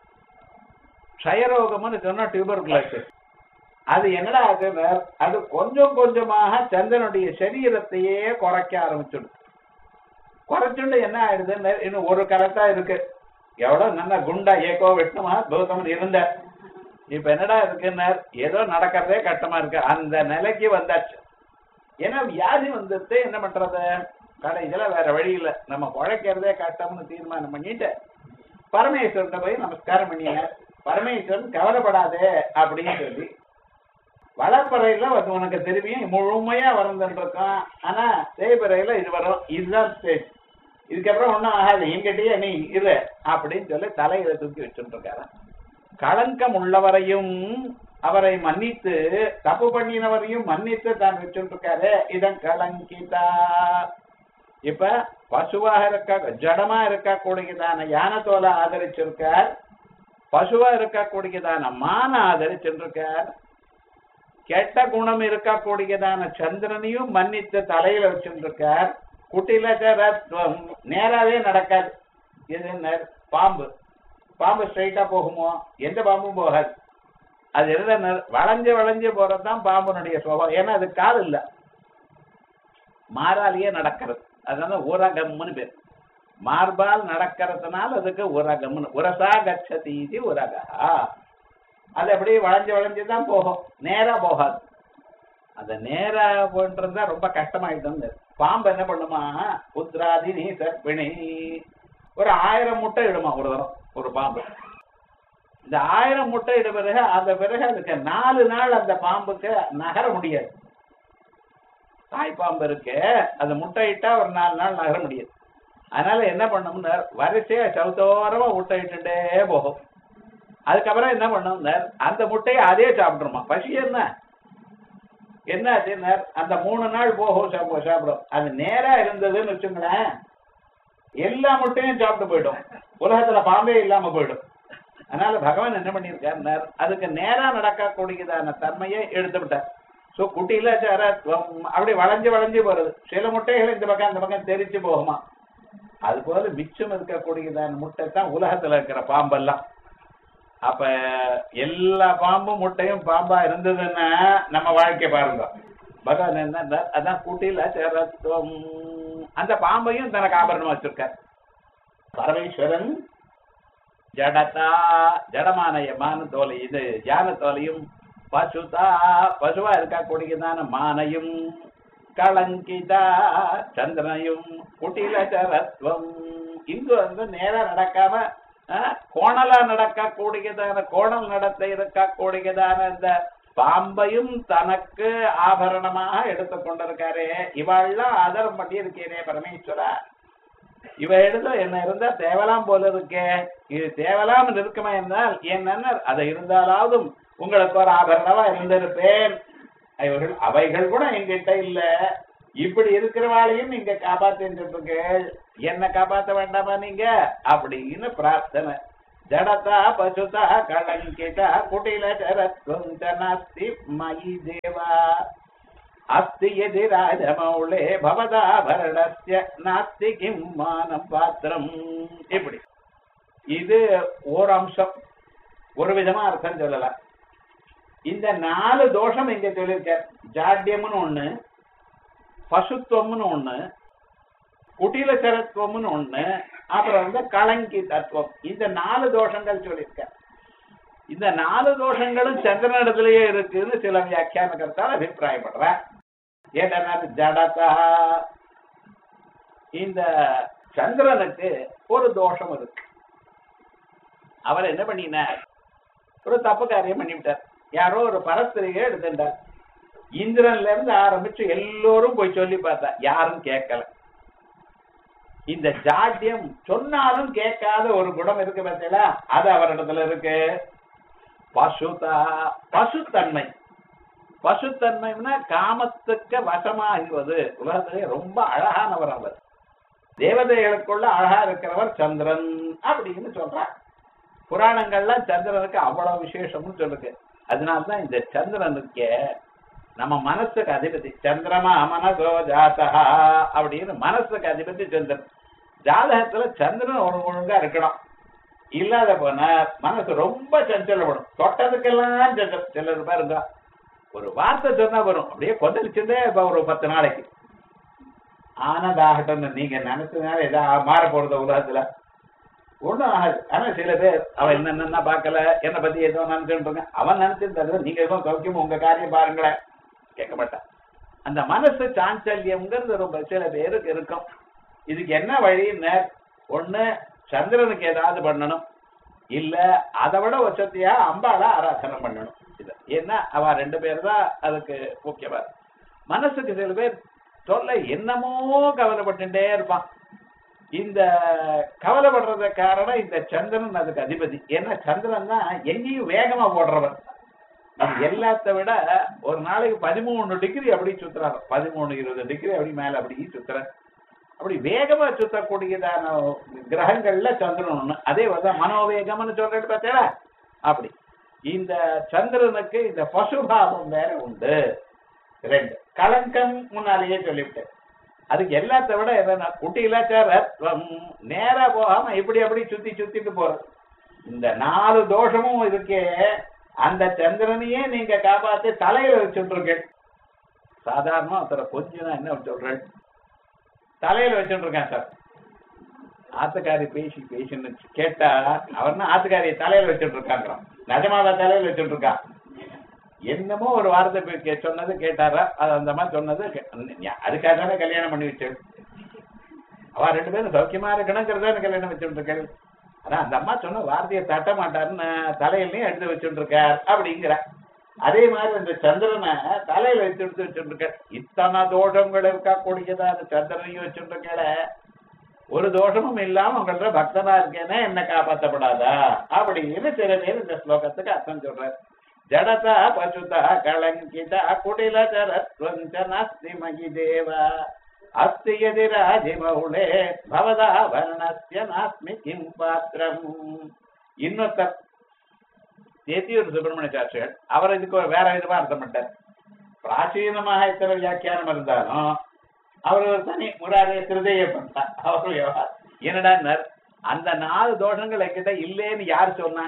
க்ஷயரோகம்னு சொன்னா டியூபர்குலோசிஸ். அது என்னடா ஆகுது? அது கொஞ்சம் கொஞ்சமாக சந்திரனுடைய சரீரத்தையே குறைக்க ஆரம்பிச்சுடும். குறைச்சுண்டு என்ன ஆயிடுது? இன்னும் ஒரு கரெக்டா இருக்கு, எவ்வளவு நல்லா குண்டா ஏகோ விஷ்ணுமா கௌதமன் இருந்த, இப்ப என்னடா இருக்குன்னு ஏதோ நடக்கிறதே கஷ்டமா இருக்கு. அந்த நிலைக்கு வந்தாச்சு. ஏன்னா வியாதி வந்துட்டு என்ன பண்றது? கடைசியில வேற வழி இல்லை, நம்ம குழைக்கிறதே கஷ்டம்னு தீர்மானம் பண்ணிட்டு பரமேஸ்வரன் போய் நமஸ்காரம் பண்ணிய. பரமேஸ்வரன் கவலைப்படாதே அப்படின்னு சொல்லி வளர்ப்பறையில உனக்கு திரும்பியும் முழுமையா வளர்ந்துருக்கான். ஆனா தேய்பறையில இது வரும், இதுதான் ஸ்டேஜ், இதுக்கப்புறம் ஒன்னும் ஆகாது, எங்கிட்டயே நீ இரு அப்படின்னு சொல்லி தலையில தூக்கி வச்சுட்டு இருக்காரு. களங்கம் உள்ளவரையும் அவரை மன்னித்து, தப்பு பண்ணினவரையும் மன்னித்து தான் வச்சுட்டு இருக்காரு. இதன் கலங்கிதா. இப்ப பசுவாக இருக்க, ஜடமா இருக்கக்கூடியதான யானை தோலை ஆதரிச்சிருக்கார். பசுவா இருக்கக்கூடியதான மான ஆதரிச்சிருக்கார். கெட்ட குணம் இருக்கக்கூடியதான சந்திரனையும் மன்னித்து தலையில வச்சுருக்கார். குட்டிலச்சரத்துவம் நேராவே நடக்காது. இது பாம்பு, பாம்பு ஸ்ட்ரைட்டா போகுமோ? எந்த பாம்பும் போகாது. அது என்ன வளைஞ்சு வளைஞ்சு போறதுதான் பாம்புனுடைய சுபாவம். ஏன்னா அது கால் இல்ல, மாறாலேயே நடக்கிறது. அதனால உரகம்னு பேர். மார்பால் நடக்கிறதுனால அதுக்கு உரகம்னு. உரசா கச்சதி உரகா. அது அப்படியே வளைஞ்சு வளைஞ்சுதான் போகும், நேரா போகாது. அந்த நேரா போன்றதுதான் ரொம்ப கஷ்டமாயிட்டு. பாம்பு என்ன பண்ணுமா? புத்ராதி நீ சர்ப்பிணி ஒரு 1000 முட்டை இடுமா ஒரு தரம் ஒரு பாம்பு. இந்த 1000 முட்டை இட பிறகு அந்த பிறகு அதுக்கு 4 நாள் அந்த பாம்புக்கு நகர முடியாது. தாய்ப்பாம்பு இருக்கு, அது முட்டையிட்டா ஒரு 4 நாள் நகர முடியாது. அதனால என்ன பண்ணோம்னா வரிசையா சவுத்தோரமா முட்டையிட்டுட்டே போகும். அதுக்கப்புறம் என்ன பண்ணோம்? அந்த முட்டையை அதே சாப்பிட்டுருமா. பசி என்ன ஆச்சு? அந்த 3 நாள் போகும் சாப்பிடும். அது நேரா இருந்ததுன்னு வச்சுங்களேன், எல்லா முட்டையும் சாப்பிட்டு போயிடும், உலகத்துல பாம்பே இல்லாம போயிடும். அதனால பகவான் என்ன பண்ணியிருக்கார்? அதுக்கு நேரா நடக்கக்கூடியதான தன்மையை எடுத்து விட்டார். சோ குட்டியில அப்படி வளைஞ்சு வளைஞ்சு போறது. சில முட்டைகள் இந்த பக்கம் அந்த பக்கம் தெரிச்சு போகுமா. அது போல மிச்சம் இருக்கக்கூடியதான முட்டை தான் உலகத்துல இருக்கிற பாம்பெல்லாம். அப்ப எல்லா பாம்பும் முட்டையும் பாம்பா இருந்ததுன்னா நம்ம வாழ்க்கை பாருங்க. பகவான் என்ன அதான் கூட்டில சேரத்துவம். அந்த பாம்பையும் தனக்கு ஆபரணமா வச்சிருக்கார் பரமேஸ்வரன். ஜடதா, ஜடமான மான தோலை, இது யான தோலையும், பசுதா, பசுவா இருக்கக்கூடியதான மானையும், களங்கிதா சந்திரனையும் குட்டிலச்சரத்வம். இங்கு நேரா நடக்காம கோணலா நடக்கக்கூடியதான கோணல் நடத்த இருக்கக்கூடியதான இந்த பாம்பையும் தனக்கு ஆபரணமாக எடுத்துக் கொண்டிருக்காரு. இவாள்லாம் ஆதரம் பண்ணி இருக்கேனே பரமேஸ்வரா, இவ எடுத்து என்ன இருந்தா தேவலாம் போல இருக்கே, இது தேவலாம் இருக்குமா என்றால் என்ன அதை இருந்தாலாவது உங்களுக்கு ஒரு ஆபரணமா இருந்திருப்பேன். அவைகள் கூட எங்கிட்ட இல்ல, இப்படி இருக்கிறவாளையும் நீங்க காப்பாத்திருக்கீர்கள், என்ன காப்பாற்ற வேண்டாமா நீங்க அப்படின்னு பிரார்த்தனை. ஜடதா பசுதா களங்கிதா குட்டிலச்சரத்வம் நாஸ்தி மயி தேவா அஸ்தி யதி ராஜமௌளே பவதாபரணஸ்ய நாஸ்தி கிம் மானம் பாத்திரம். இப்படி இது ஒரு அம்சம், ஒரு விதமா அர்த்தம் சொல்லலாம். இந்த 4 தோஷம் இங்க சொல்லியிருக்க, ஜாட்யம்னு ஒண்ணு, பசுத்துவம்னு ஒண்ணு, குட்டிலச்சரத்துவம்னு ஒண்ணு, அப்புறம் களங்கி தத்துவம். இந்த 4 தோஷங்கள் சொல்லியிருக்க. இந்த 4 தோஷங்களும் சந்திரனிடத்திலேயே இருக்குன்னு சில வியாக்கியானகர்த்தால் அபிப்பிராயப்படுற. ஏன்னா ஜடதா, இந்த சந்திரனுக்கு ஒரு தோஷம் இருக்கு. அவர் என்ன பண்ணினார், ஒரு தப்பு காரியம் பண்ணிவிட்டார். யாரோ ஒரு பரஸ்திரியை எடுத்துட்டார். இந்திரன்ல இருந்து ஆரம்பிச்சு எல்லோரும் போய் சொல்லி பார்த்தா யாரும் கேட்கல. இந்த ஜாட்யம் சொன்னாலும் கேட்காத ஒரு குணம் இருக்கு பார்த்தீங்களா, அது அவரிடத்துல இருக்கு. பசுதா, பசுத்தன்மை. பசுத்தன்மைன்னா காமத்துக்கு வசமாகுவது. உலகத்திலே ரொம்ப அழகானவர் அவர், தேவதைகளுக்குள்ள அழகா இருக்கிறவர் சந்திரன் அப்படின்னு சொல்றார். புராணங்கள்லாம் சந்திரனுக்கு அவ்வளவு விசேஷம்னு சொல்லுங்க. அதனால்தான் இந்த சந்திரனுக்கு நம்ம மனசுக்கு அதிபதி. சந்திரமா மனசோ ஜாதகா அப்படின்னு மனசுக்கு அதிபதி சந்திரன். ஜாதகத்துல சந்திரன் ஒழுங்கா இருக்கணும், இல்லாத போன மனசு ரொம்ப சஞ்சலப்படும். தொட்டதுக்கெல்லாம் சிலர் பாருங்க, ஒரு வார்த்தை சொன்னா வரும், அப்படியே கொந்தளிச்சுட்டே இப்ப ஒரு 10 நாளைக்கு ஆனதாகட்டும். நீங்க நினைச்சதுனால ஏதாவது மாற போறது உலகத்துல ஒண்ணும் ஆகாது. ஆனா சில பேர் அவன் என்னென்ன பார்க்கல, என்னை பத்தி ஏதோ நினைச்சுட்டு அவன் நினைச்சிருந்தது, நீங்க எதுவும் சௌக்கியம் உங்க காரியம் பாருங்களேன், கேட்க மாட்டான். அந்த மனசு சாஞ்சல்யம்ங்கிறது ரொம்ப சில பேருக்கு இருக்கும். இதுக்கு என்ன வழின்னு, ஒண்ணு சந்திரனுக்கு ஏதாவது பண்ணணும், இல்ல அதை விட வசதியா அம்பாளை ஆராதனை பண்ணணும். இது ஏன்னா அவ 2 பேர் தான் அதுக்கு முக்கியமா. மனசுக்கு சில பேர் சொல்ல என்னமோ கவலைப்பட்டுட்டே இருப்பான். இந்த கவலைப்படுறத காரணம் இந்த சந்திரன் அதுக்கு அதிபதி. ஏன்னா சந்திரன் தான் எங்கேயும் வேகமா போடுறவன். எல்லாத்த விட ஒரு நாளைக்கு 13 டிகிரி அப்படி சுத்துறாரு, 13-20 டிகிரி அப்படி மேல அப்படி சுத்துற. அப்படி வேகமா சுத்தக்கூடியதான கிரகங்கள்ல சந்திரன் ஒண்ணு. அதே தான் மனோவேகம்னு சொல்றது பார்த்தா. அப்படி இந்த சந்திரனுக்கு இந்த பசுபாவம் வேற உண்டு. 2 களங்கம் முன்னாலேயே சொல்லிவிட்டேன். அதுக்கு எல்லாத்த விட என்னன்னா குட்டிலச்சரத்வம், நேரா போகாம இப்படி அப்படி சுத்தி சுத்திட்டு போறது. இந்த 4 தோஷமும் இருக்கே, அந்த சந்திரனையே நீங்க காப்பாத்தி தலையில வச்சுட்டு. சாதாரணமா ஒருத்தர கொஞ்சம் என்ன சொல்றேன், தலையில வச்சுட்டு இருக்கேன் சார். ஆத்துக்காரி பேசி பேசின்னு கேட்டா அவர்னா ஆத்துக்காரியை தலையில வச்சுட்டு இருக்காங்கிறான். நிஜமாவா தலையில வச்சுட்டு இருக்கான்? என்னமோ ஒரு வார்த்தை சொன்னது கேட்டாரா, அது அந்த மாதிரி சொன்னது அதுக்காக தானே கல்யாணம் பண்ணி வச்சு. அவ 2 பேரும் சௌக்கியமா இருக்கணுங்கிறத கல்யாணம் வச்சுட்டு இருக்காரு. ஆனா அந்த அம்மா சொன்ன வார்த்தையை தட்ட மாட்டாருன்னு தலையிலையும் எடுத்து வச்சுட்டு இருக்கார் அப்படிங்கிற. அதே மாதிரி இந்த சந்திரனை தலையில வச்சுட்டு வச்சுட்டு இருக்க. இத்தனை தோஷங்கள் இருக்கா கூடியதா அந்த சந்திரனையும் வச்சுட்டு இருக்கல. ஒரு தோஷமும் இல்லாம உங்கள பக்தனா இருக்கேன்னா என்ன காப்பாற்றப்படாதா அப்படின்னு சில பேர் இந்த ஸ்லோகத்துக்கு அர்த்தம் சொல்றாரு. ஜடதா பசுதா களங்கிதா குட்டிலச்சரத்வம் நாஸ்தி மயி தேவா அஸ்தி யதி ராஜமௌளே பவதாபரணஸ்ய நாஸ்மி கிம் பாத்திரம். இன்னொருத்தர் தேத்தியூர் சுப்பிரமணிய சாஸ்திரிகள், அவர் இதுக்கு வேற விதமா அர்த்தம் பண்ணார். பிராச்சீனமாக இத்தனை வியாக்கியானம் இருந்தாலும் அவர் ஒரு தனி முராரிய திருதைய பண்ணார். அவரு என்னடா அந்த 4 தோஷங்கள் என்கிட்ட இல்லேன்னு யாரு சொன்னா?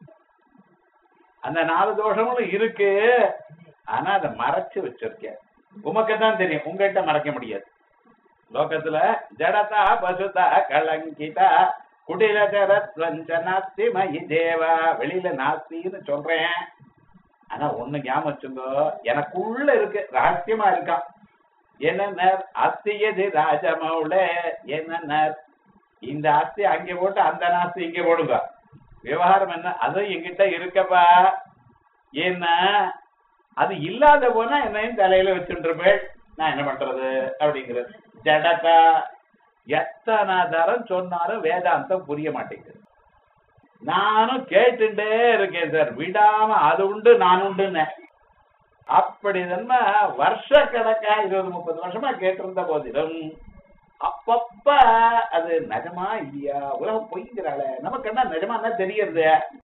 அந்த 4 தோஷங்களும் இருக்கு, ஆனா அதை மறைச்சு வச்சிருக்கேன். உமக்குதான் தெரியும், உங்ககிட்ட மறைக்க முடியாது. லோகத்துல ஜடதா பசுதா களங்கிதா குட்டிலச்சரத்வம் நாஸ்தி மயி தேவா, வெளியில நாஸ்தின்னு சொல்றேன். ஆனா ஒண்ணு ஞாபகம் வச்சுங்கோ, எனக்குள்ள இருக்கு, ரகசியமா இருக்கான். என்னன்னார் அஸ்தியது ராஜமௌளே என்னன்னார் இந்த ஆஸ்தி அங்கே போட்டு அந்த நாஸ்தி இங்கே போடுங்க விவகாரம் என்ன அதுவும் என்கிட்ட இருக்கப்பா ஏன்னா அது இல்லாத போனா என்னையும் தலையில வச்சுருப்பேன் நான் என்ன பண்றது அப்படிங்கிறது ஜடகா எத்தனை தரம் சொன்னாலும் வேதாந்தம் புரிய மாட்டேங்குது நானும் கேட்டுட்டே இருக்கேன் சார் விடாம அது உண்டு நான் உண்டுன்னு அப்படி தானே வருஷ கணக்கா 20-30 வருஷமா கேட்டிருந்த போதிலும் அப்பப்ப அது நிஜமா இல்லையா உலகம் பொய்ங்கிறாள நமக்கு என்ன நிஜமா என்ன தெரியறது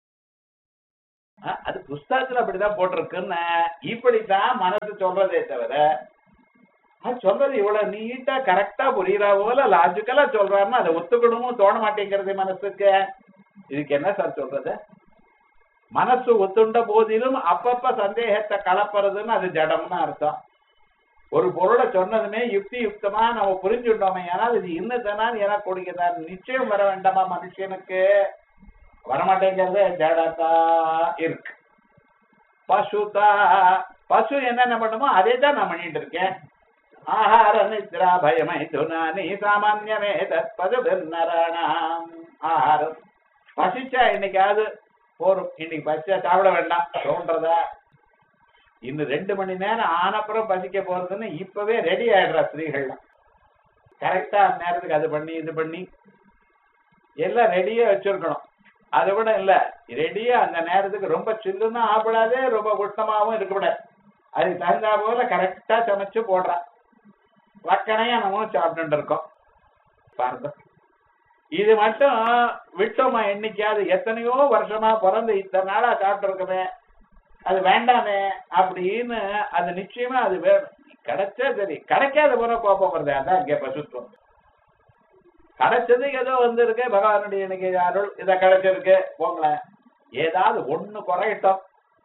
அது புஸ்தகத்துல அப்படிதான் போட்டிருக்குன்னு இப்படித்தான் மனசு சொல்றதே தவிர அது சொல்றது இவ்வளவு நீட்டா கரெக்டா புரியுறா போல லாஜிக்கலா சொல்றாருன்னா அதை ஒத்துக்கணும்னு தோண மாட்டேங்கிறது மனசுக்கு இதுக்கு என்ன சார் சொல்றது மனசு ஒத்துண்ட போதிலும் அப்பப்ப சந்தேகத்தை கலப்புறதுன்னு அது ஜடம்னு அர்த்தம் ஒரு பொருளை சொன்னதுமே யுக்தி யுக்தமா நம்ம புரிஞ்சுட்டோமே ஆனால் இது இன்னதானு எனக்கு கொடுக்குதான் நிச்சயம் வர வேண்டாமா மனுஷனுக்கு வரமாட்டேங்கிறது ஜடதா இருக்கு பசுதா பசு என்னென்ன பண்ணுமோ அதே தான் நான் பண்ணிட்டு இருக்கேன் ஆஹார நித்ரா பயமை துனானி சாமான்யமே தற்பதுநாராணாம் ஆஹாரம் பசிச்சா இன்னைக்காவது போரும் இன்னைக்கு பசிச்சா சாப்பிட வேண்டாம் தோன்றதா இன்னும் 2 மணி நேரம் ஆனப்புறம் பசிக்க போறதுன்னு இப்பவே ரெடி ஆயிடுறா ஸ்திரீகள்லாம் கரெக்டா அந்த நேரத்துக்கு அது பண்ணி இது பண்ணி எல்லாம் ரெடியா வச்சிருக்கணும் அதை விட இல்ல ரெடியா அந்த நேரத்துக்கு ரொம்ப சில்லுன்னா ஆப்பிடாதே ரொம்ப உஷ்ணமாவும் இருக்கக்கூடாது அதுக்கு தகுந்தா போல கரெக்டா சமைச்சு போடுறான் வக்கனையா நம்மளும் சாப்பிட்டு இருக்கோம் பாருங்க இது மட்டும் விட்டோமா என்னைக்காவது எத்தனையோ வருஷமா பிறந்து இத்தனை நாளா சாப்பிட்டு இருக்கமே அது வேண்டாமே அப்படின்னு அது நிச்சயமா அது வேணும் கிடைச்சா சரி கிடைக்காத போற கோபம் வருது அதான் இங்க பசுத்துவம் கிடைச்சது ஏதோ வந்திருக்கு பகவானுடைய இன்னைக்கு அருள் இதை கிடைச்சிருக்கு போங்களேன் ஏதாவது ஒண்ணு குறையிட்டோம்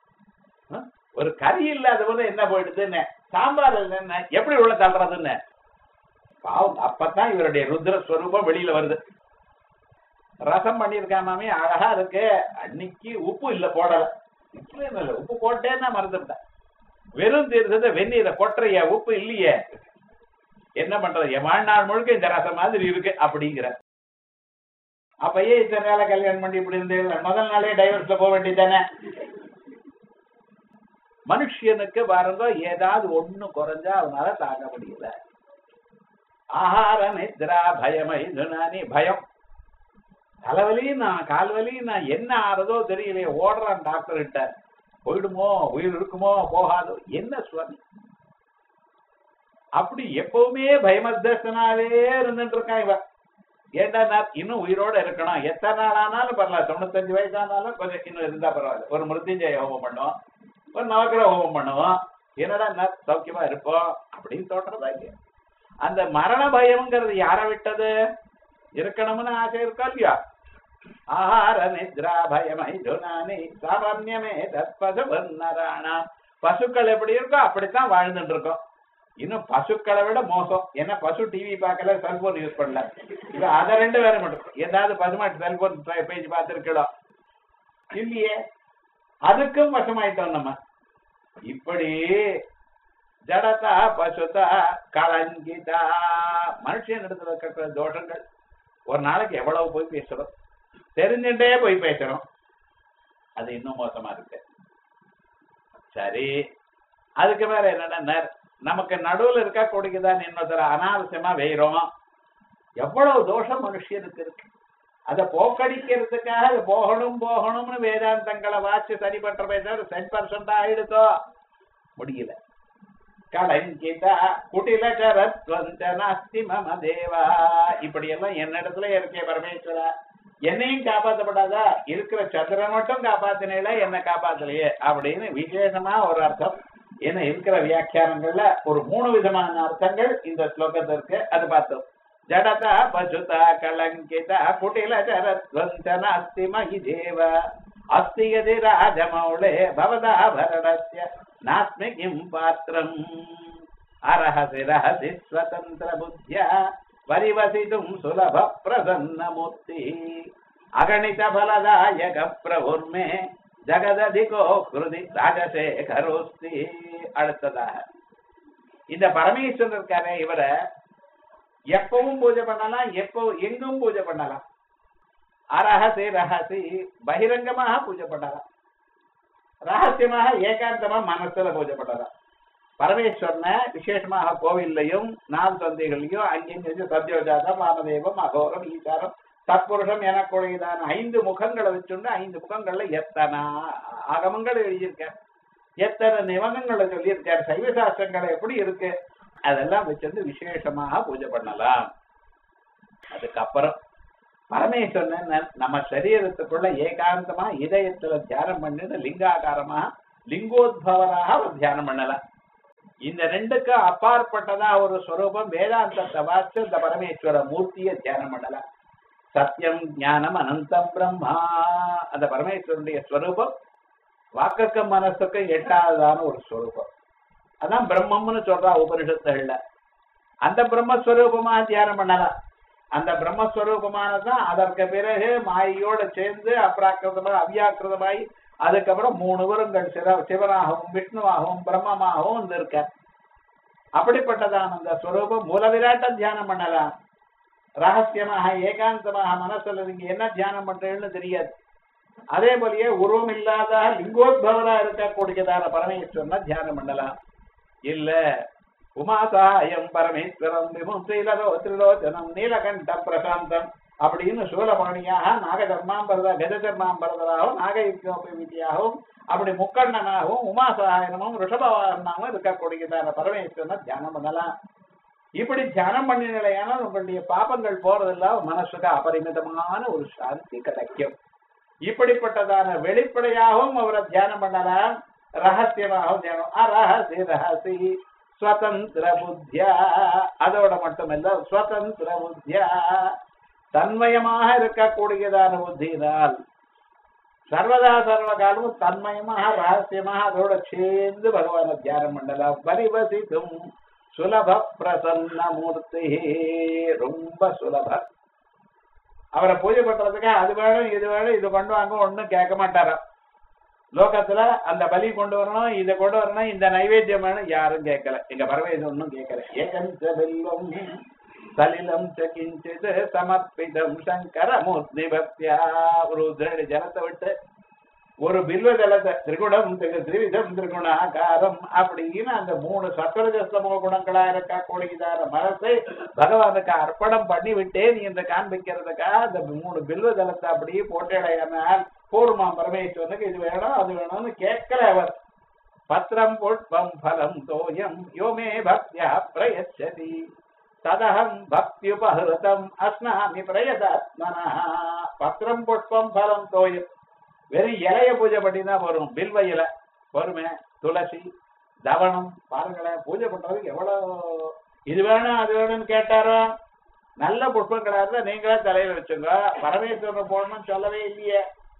ஒரு கறி இல்லாத போது என்ன போயிடுதுன்னு சாம்பார் என்ன எப்படி உள்ள தள்ளுறதுன்னு பாவம் அப்பதான் இவருடைய ருத்ரஸ்வரூபம் வெளியில வருது ரசம் பண்ணிருக்காமே அழகா இருக்கு அன்னைக்கு உப்பு இல்ல போடல இல்ல உப்பு போட்டேன்னா மறந்துட்டேன் வெறும் தீர்த்தத வெந்நீரை கொட்டுறைய உப்பு இல்லையே என்ன பண்றது என் வாழ்நாள் முழுக்க இந்த ரசம் மாதிரி இருக்கு அப்படிங்கிற அப்பயே இத்தனை நாள கல்யாணம் பண்ணி இப்படி இருந்தே முதல் நாளே டைவர்ஸ்ல போக வேண்டியதானே மனுஷனுக்கு பாருங்க ஏதாவது ஒண்ணு குறைஞ்சா அவனால தாங்க முடியல ஆஹார நித்ரா பயமை துனானி பயம் தலைவலி நான் கால்வலி நான் என்ன ஆறதோ தெரியலையே ஓடுறான் டாக்டர் கிட்ட போயிடுமோ உயிர் இருக்குமோ போகாதோ என்ன சுவாமி அப்படி எப்பவுமே பயமத்தனாவே இருந்துட்டு இருக்கான் இவன் ஏண்டா நான் இன்னும் உயிரோட இருக்கணும் எத்தனை நாள் ஆனாலும் பரவாயில்ல 95 வயசானாலும் கொஞ்சம் இன்னும் இருந்தா பரவாயில்ல ஒரு மிருத்யுஞ்சய ஹோமம் பண்ணுவோம் ஒரு நவக்கிரக ஹோமம் பண்ணுவோம் என்னடா நான் சௌக்கியமா இருப்போம் அப்படின்னு தோன்றதா இல்லையா அந்த மரண பயம்ங்கிறது யார விட்டது இருக்கணும்னு ஆசை இருக்கா இல்லையா ஆஹார நித்ரா பயமை துனானி சாமான்யமே தற்பதுநாராணா பசுக்கள் எப்படி இருக்கோ அப்படித்தான் வாழ்ந்துட்டு இருக்கோம் இன்னும் பசுக்களை விட மோசம் ஏன்னா பசு டிவி பார்க்கல செல்போன் யூஸ் பண்ணல இது அதை 2 பேரும் மட்டும் ஏதாவது பசுமாட்டு செல்போன் பேஜ் பார்த்துருக்கலாம் இல்லையே அதுக்கும் வசமாயிட்டோம் நம்ம இப்படி ஜடதா பசுதா கலங்கிதா மனுஷன் இடத்துல இருக்கிற தோஷங்கள் ஒரு நாளைக்கு எவ்வளவு போய் பேசுறோம் தெரிஞ்சுட்டே போய் பேசுறோம் அது இன்னும் மோசமா இருக்கு சரி அதுக்கு மேல என்னன்னா நமக்கு நடுவுல இருக்கா கொடுக்குதான் இன்னொருத்தர அனாவசியமா வெயிறோம் எவ்வளவு தோஷம் மனுஷனுக்கு இருக்கு அதை போக்கடிக்கிறதுக்காக அது போகணும்னு வேதாந்தங்களை வாச்சு சரி பண்றமே தவிர 10% ஆயிடுதோ முடியல கலங்கிதா குட்டில கரத்வந்தனாஸ்தி மம தேவா இப்படி எல்லாம் என்னிடத்துல இருக்கே பரமேஸ்வரா என்னையும் காப்பாற்றப்படாதா இருக்கிற சந்திரன் மட்டும் காப்பாத்தினேல என்ன காப்பாத்தலையே அப்படின்னு விசேஷமா ஒரு அர்த்தம் என்ன இருக்கிற வியாக்கியானங்கள்ல ஒரு 3 விதமான அர்த்தங்கள் இந்த ஸ்லோகத்திற்கு அது பார்த்தோம் ஜடதா பசுதா கலங்கிதா குட்டில கரத்வந்தனாஸ்தி மகி தேவ அஸ்தி யதி ராஜமௌளே பவதா பரணஸ்ய நாஸ்மி கிம் பாத்திரம் அரஹசி ரஹசி ஸ்வதந்திர புத்தியா பரிவசிதும் சுலப பிரசன்னமூர்த்தி அகணித பலதாயக பிரபுர்மே ஜகததிகோ கிருதி ராஜசேகரோஸ்தி அடுத்ததாக இந்த பரமேஸ்வரன் இருக்காரு, இவரை எப்பவும் பூஜை பண்ணலாம், எப்போ எங்கும் பூஜை பண்ணலாம். அரஹசி ரஹசி பகிரங்கமாக பூஜை பண்ணலாம், ரகசியமாக ஏகாந்தமா மனசுல பூஜை பண்ணலாம். பரமேஸ்வரனை விசேஷமாக கோவில்லையும் நாள் சந்தைகளையும் அங்கேயும் சத்யோஜாதம் வாமதேவம் அகோரம் ஈசாரம் தற்புருஷம் எனக்குடையதான 5 முகங்களை வச்சுண்டு 5 முகங்கள்ல எத்தனை ஆகமங்கள் எழுதியிருக்கார், எத்தனை நிபந்தங்களை சொல்லியிருக்கார், சைவ சாஸ்திரங்களை எப்படி இருக்கு அதெல்லாம் வச்சிருந்து விசேஷமாக பூஜை பண்ணலாம். அதுக்கப்புறம் பரமேஸ்வரன் நம்ம சரீரத்துக்குள்ள ஏகாந்தமா இதயத்துல தியானம் பண்ணிட்டு லிங்காகாரமா லிங்கோத்பவராக ஒரு தியானம் பண்ணலாம். இந்த ரெண்டுக்கு அப்பாற்பட்டதா ஒரு ஸ்வரூபம் வேதாந்தத்தை வாச்சு இந்த பரமேஸ்வர மூர்த்தியை தியானம் பண்ணலாம். சத்தியம் ஞானம் அனந்தம் பிரம்மா, அந்த பரமேஸ்வரனுடைய ஸ்வரூபம் வாக்குக்கும் மனசுக்கும் எட்டாவதான ஒரு ஸ்வரூபம். அதான் பிரம்மம்னு சொல்றா உபனிஷத்துகள்ல. அந்த பிரம்மஸ்வரூபமா தியானம் பண்ணலாம். அந்த பிரம்மஸ்வரூபமானதான் அதற்கு பிறகு மாயோட சேர்ந்து அப்ராக்கிருதமா அவ்யாக்கிருதமாய் அதுக்கப்புறம் 3 வருங்கள் சிவனாகவும் விஷ்ணுவாகவும் பிரம்மமாகவும் இருக்க. அப்படிப்பட்டதான அந்த ஸ்வரூபம் மூலவிராட்ட தியானம் பண்ணலாம். ரகசியமாக ஏகாந்தமாக மனசுல நீங்க என்ன தியானம் பண்றீங்கன்னு தெரியாது. அதே போலயே உருவம் இல்லாத லிங்கோத்பவரா இருக்கக்கூடியதான பரமேஸ்வரனை தியானம் பண்ணலாம். இல்ல உமாசாயம் பரமேஸ்வரம் விமுத்திலோ திரிலோச்சனம் நீலகண்ட பிரசாந்தம் அப்படின்னு சூலபாணியாக நாகதர்மாம்பரத கஜதர்மாம்பரதராகவும் நாகயுக்தியாகவும் அப்படி முக்கண்ணனாகவும் உமாசாயனமும் ரிஷபவாகனாகவும் இருக்கக்கூடியதான பரமேஸ்வரனை தியானம் பண்ணலாம். இப்படி தியானம் பண்ணினால் உங்களுடைய பாபங்கள் போறதெல்லாம் மனசுக்கு அபரிமிதமான ஒரு சாந்தி கிடைக்கும். இப்படிப்பட்டதான வெளிப்படையாகவும் அவரை தியானம் பண்ணலாம், ரகசியமாகவும் தியானம். அரஹசி ரஹசி ஸ்வதந்திர புத்தியா, அதோட மட்டுமல்ல ஸ்வதந்திர புத்தியா தன்மயமாக இருக்கக்கூடியதான புத்தியினால் சர்வதா சர்வ காலமும் தன்மயமாக ரகசியமாக அதோட சேர்ந்து பகவான தியானம் பண்ணலாம். பரிவசித்தும் சுலப பிரசன்ன மூர்த்தி, ரொம்ப சுலப. அவரை பூஜை பண்றதுக்கு அது வேணும் இது வேணும் இது கொண்டு வாங்க ஒன்னும் கேட்க மாட்டாராம். லோகத்துல அந்த பலி கொண்டு வரணும், இதை கொண்டு வரணும், இந்த நைவேத்தியம் வேணும், யாரும் கேட்கல. எங்க பரவேதம் ஒன்னும் கேட்கல. ஏகஞ்ச வெல்வம் சலிலம் கிஞ்சித் சமர்ப்பிதம் சங்கர மூர்த்தி பக்தியா, ஒரு ஜலத்தை விட்டு ஒரு பில்வ ஜலத்தை திரிகுணம் திரிவிதம் திரிகுணாகாரம் அப்படின்னு அந்த 3 சத்வரஜஸ்தமோ குணங்களா இருக்கக்கூடியதான மனசை பகவானுக்கு அர்ப்பணம் பண்ணி விட்டேன் என்று காண்பிக்கிறதுக்கா அந்த 3 பில்வ ஜலத்தை அப்படியே போட்டடையானால் பூர்மா பரமேஸ்வரனுக்கு இது வேணும் அது வேணும்னு கேட்கல அவர். பத்திரம் புஷ்பம் பலம் தோயம் யோமே பக்தியா பிரயச்சதி ததகம் பக்தியுபஹிருதம் அஸ்னாமி பிரயதாத்மனா. பத்திரம் புஷ்பம் பலம் தோயம், வெறும் இலைய பூஜை பண்ணிதான் வரும். பில்வ இலை வருமே, துளசி தவனம் பாருங்களேன். பூஜை பண்றதுக்கு எவ்வளவு இது வேணும் அது வேணும்னு கேட்டாரோ. நல்ல புஷ்பங்களா இருந்தா நீங்களே தலையில வச்சுங்க. பரமேஸ்வரன் போடணும்னு சொல்லவே இல்லையே.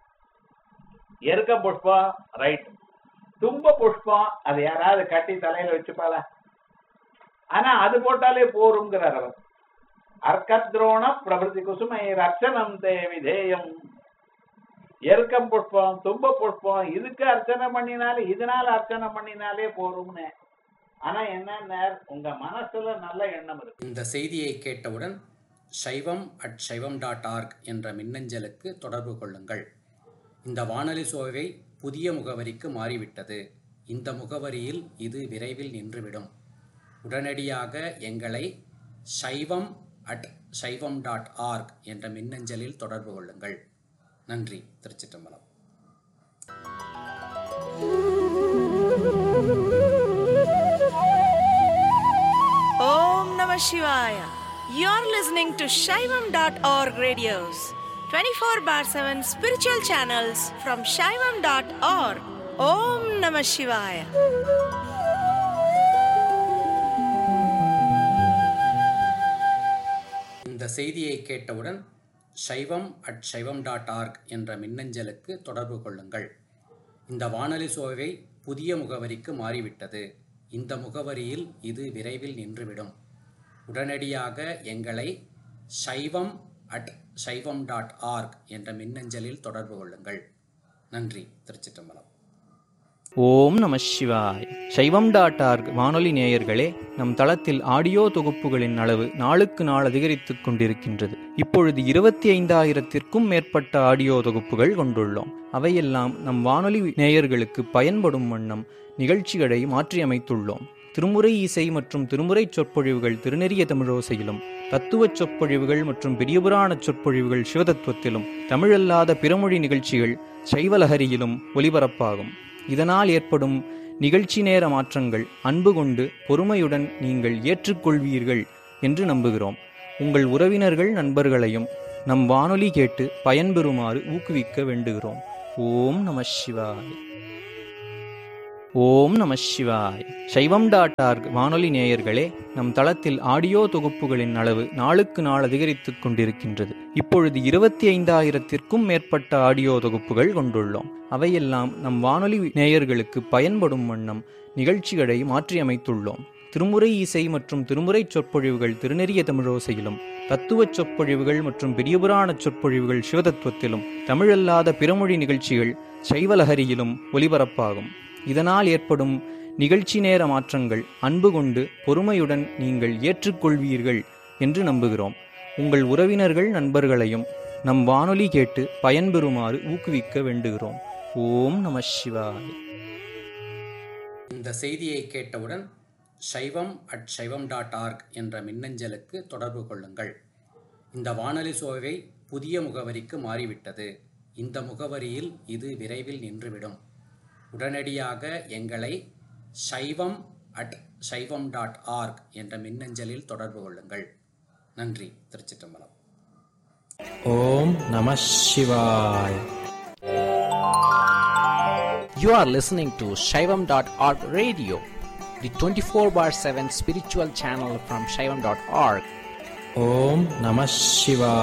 எருக்க புஷ்பம் ரைட், தும்ப புஷ்பம் அது யாராவது கட்டி தலையில வச்சுப்பாளா? ஆனா அது போட்டாலே போருங்கிறார் அவர். அர்க்கத்ரோண பிரபதி குசுமை ரட்சணம் தே விதேயம். எருக்கம் புஷ்பம் தும்ப புஷ்பம் இதுக்கு அர்ச்சனை பண்ணினாலே இதனால அர்ச்சனை பண்ணினாலே போரும்னு. ஆனா என்ன உங்க மனசுல நல்ல எண்ணம் இருக்கு. இந்த செய்தியை கேட்டவுடன் shaivam@shaivam.org என்ற மின்னஞ்சலுக்கு தொடர்பு கொள்ளுங்கள். இந்த வானொலி சோவை புதிய முகவரிக்கு மாறிவிட்டது. இந்த முகவரியில் இது விரைவில் நின்றுவிடும். உடனடியாக எங்களை shaivam@shaivam.org என்ற மின்னஞ்சலில் தொடர்பு கொள்ளுங்கள். நன்றி. திருச்சிற்றம்பலம். Om Namah Shivaya. You're listening to Shaivam.org radios, 24/7 spiritual channels from Shaivam.org. Om Namah Shivaya. இந்த செய்தியை கேட்டவுடன் shaivam@shaivam.org என்ற மின்னஞ்சலுக்கு தொடர்பு கொள்ளுங்கள். இந்த வானொலி சோவை புதிய முகவரிக்கு மாறிவிட்டது. இந்த முகவரியில் இது விரைவில் நின்றுவிடும். உடனடியாக எங்களை shaivam@shaivam.org என்ற மின்னஞ்சலில் தொடர்பு கொள்ளுங்கள். நன்றி. திருச்சிற்றம்பலம். ஓம் நம சிவாய். சைவம்.org வானொலி நேயர்களே, நம் தளத்தில் ஆடியோ தொகுப்புகளின் அளவு நாளுக்கு நாள் அதிகரித்துக் கொண்டிருக்கின்றது. இப்பொழுது 25,000-த்திற்கும் மேற்பட்ட ஆடியோ தொகுப்புகள் கொண்டுள்ளோம். அவையெல்லாம் நம் வானொலி நேயர்களுக்கு பயன்படும் வண்ணம் நிகழ்ச்சிகளை மாற்றியமைத்துள்ளோம். திருமுறை இசை மற்றும் திருமுறை சொற்பொழிவுகள் திருநெறிய தமிழோசையிலும், தத்துவச் சொற்பொழிவுகள் மற்றும் பெரியபுராண சொற்பொழிவுகள் சிவதத்துவத்திலும், தமிழல்லாத பிறமொழி நிகழ்ச்சிகள் சைவலஹரியிலும் ஒலிபரப்பாகும். இதனால் ஏற்படும் நிகழ்ச்சி நேர மாற்றங்கள் அன்பு கொண்டு பொறுமையுடன் நீங்கள் ஏற்றுக்கொள்வீர்கள் என்று நம்புகிறோம். உங்கள் உறவினர்கள் நண்பர்களையும் நம் வானொலி கேட்டு பயன்பெறுமாறு ஊக்குவிக்க வேண்டுகிறோம். ஓம் நம சிவாய். ஓம் நம சிவாய். சைவம்.org வானொலி நேயர்களே, நம் தளத்தில் ஆடியோ தொகுப்புகளின் அளவு நாளுக்கு நாள் அதிகரித்துக் கொண்டிருக்கின்றது. இப்பொழுது 25,000-த்திற்கும் மேற்பட்ட ஆடியோ தொகுப்புகள் கொண்டுள்ளோம். அவையெல்லாம் நம் வானொலி நேயர்களுக்கு பயன்படும் வண்ணம் நிகழ்ச்சிகளை மாற்றியமைத்துள்ளோம். திருமுறை இசை மற்றும் திருமுறை சொற்பொழிவுகள் திருநெறிய தமிழோசையிலும், தத்துவச் சொற்பொழிவுகள் மற்றும் பெரியபுராண சொற்பொழிவுகள் சிவதத்துவத்திலும், தமிழல்லாத பிறமொழி நிகழ்ச்சிகள் சைவலஹரியிலும் ஒலிபரப்பாகும். இதனால் ஏற்படும் நிகழ்ச்சி நேர மாற்றங்கள் அன்பு கொண்டு பொறுமையுடன் நீங்கள் ஏற்றுக்கொள்வீர்கள் என்று நம்புகிறோம். உங்கள் உறவினர்கள் நண்பர்களையும் நம் வானொலி கேட்டு பயன்பெறுமாறு ஊக்குவிக்க வேண்டுகிறோம். ஓம் நம சிவாய். இந்த செய்தியை கேட்டவுடன் shaivam@shaivam.org என்ற மின்னஞ்சலுக்கு தொடர்பு கொள்ளுங்கள். இந்த வானொலி சோவை புதிய முகவரிக்கு மாறிவிட்டது. இந்த முகவரியில் இது விரைவில் நின்றுவிடும். உடனடியாக எங்களை shaivam@shaivam.org என்ற மின்னஞ்சலில் தொடர்பு கொள்ளுங்கள். நன்றி. திருச்சிற்றம்பலம். ஓம் நம சிவாய். You are listening to Shaivam.org radio, the 24/7 spiritual channel from Shaivam.org. Om Namah Shivaya.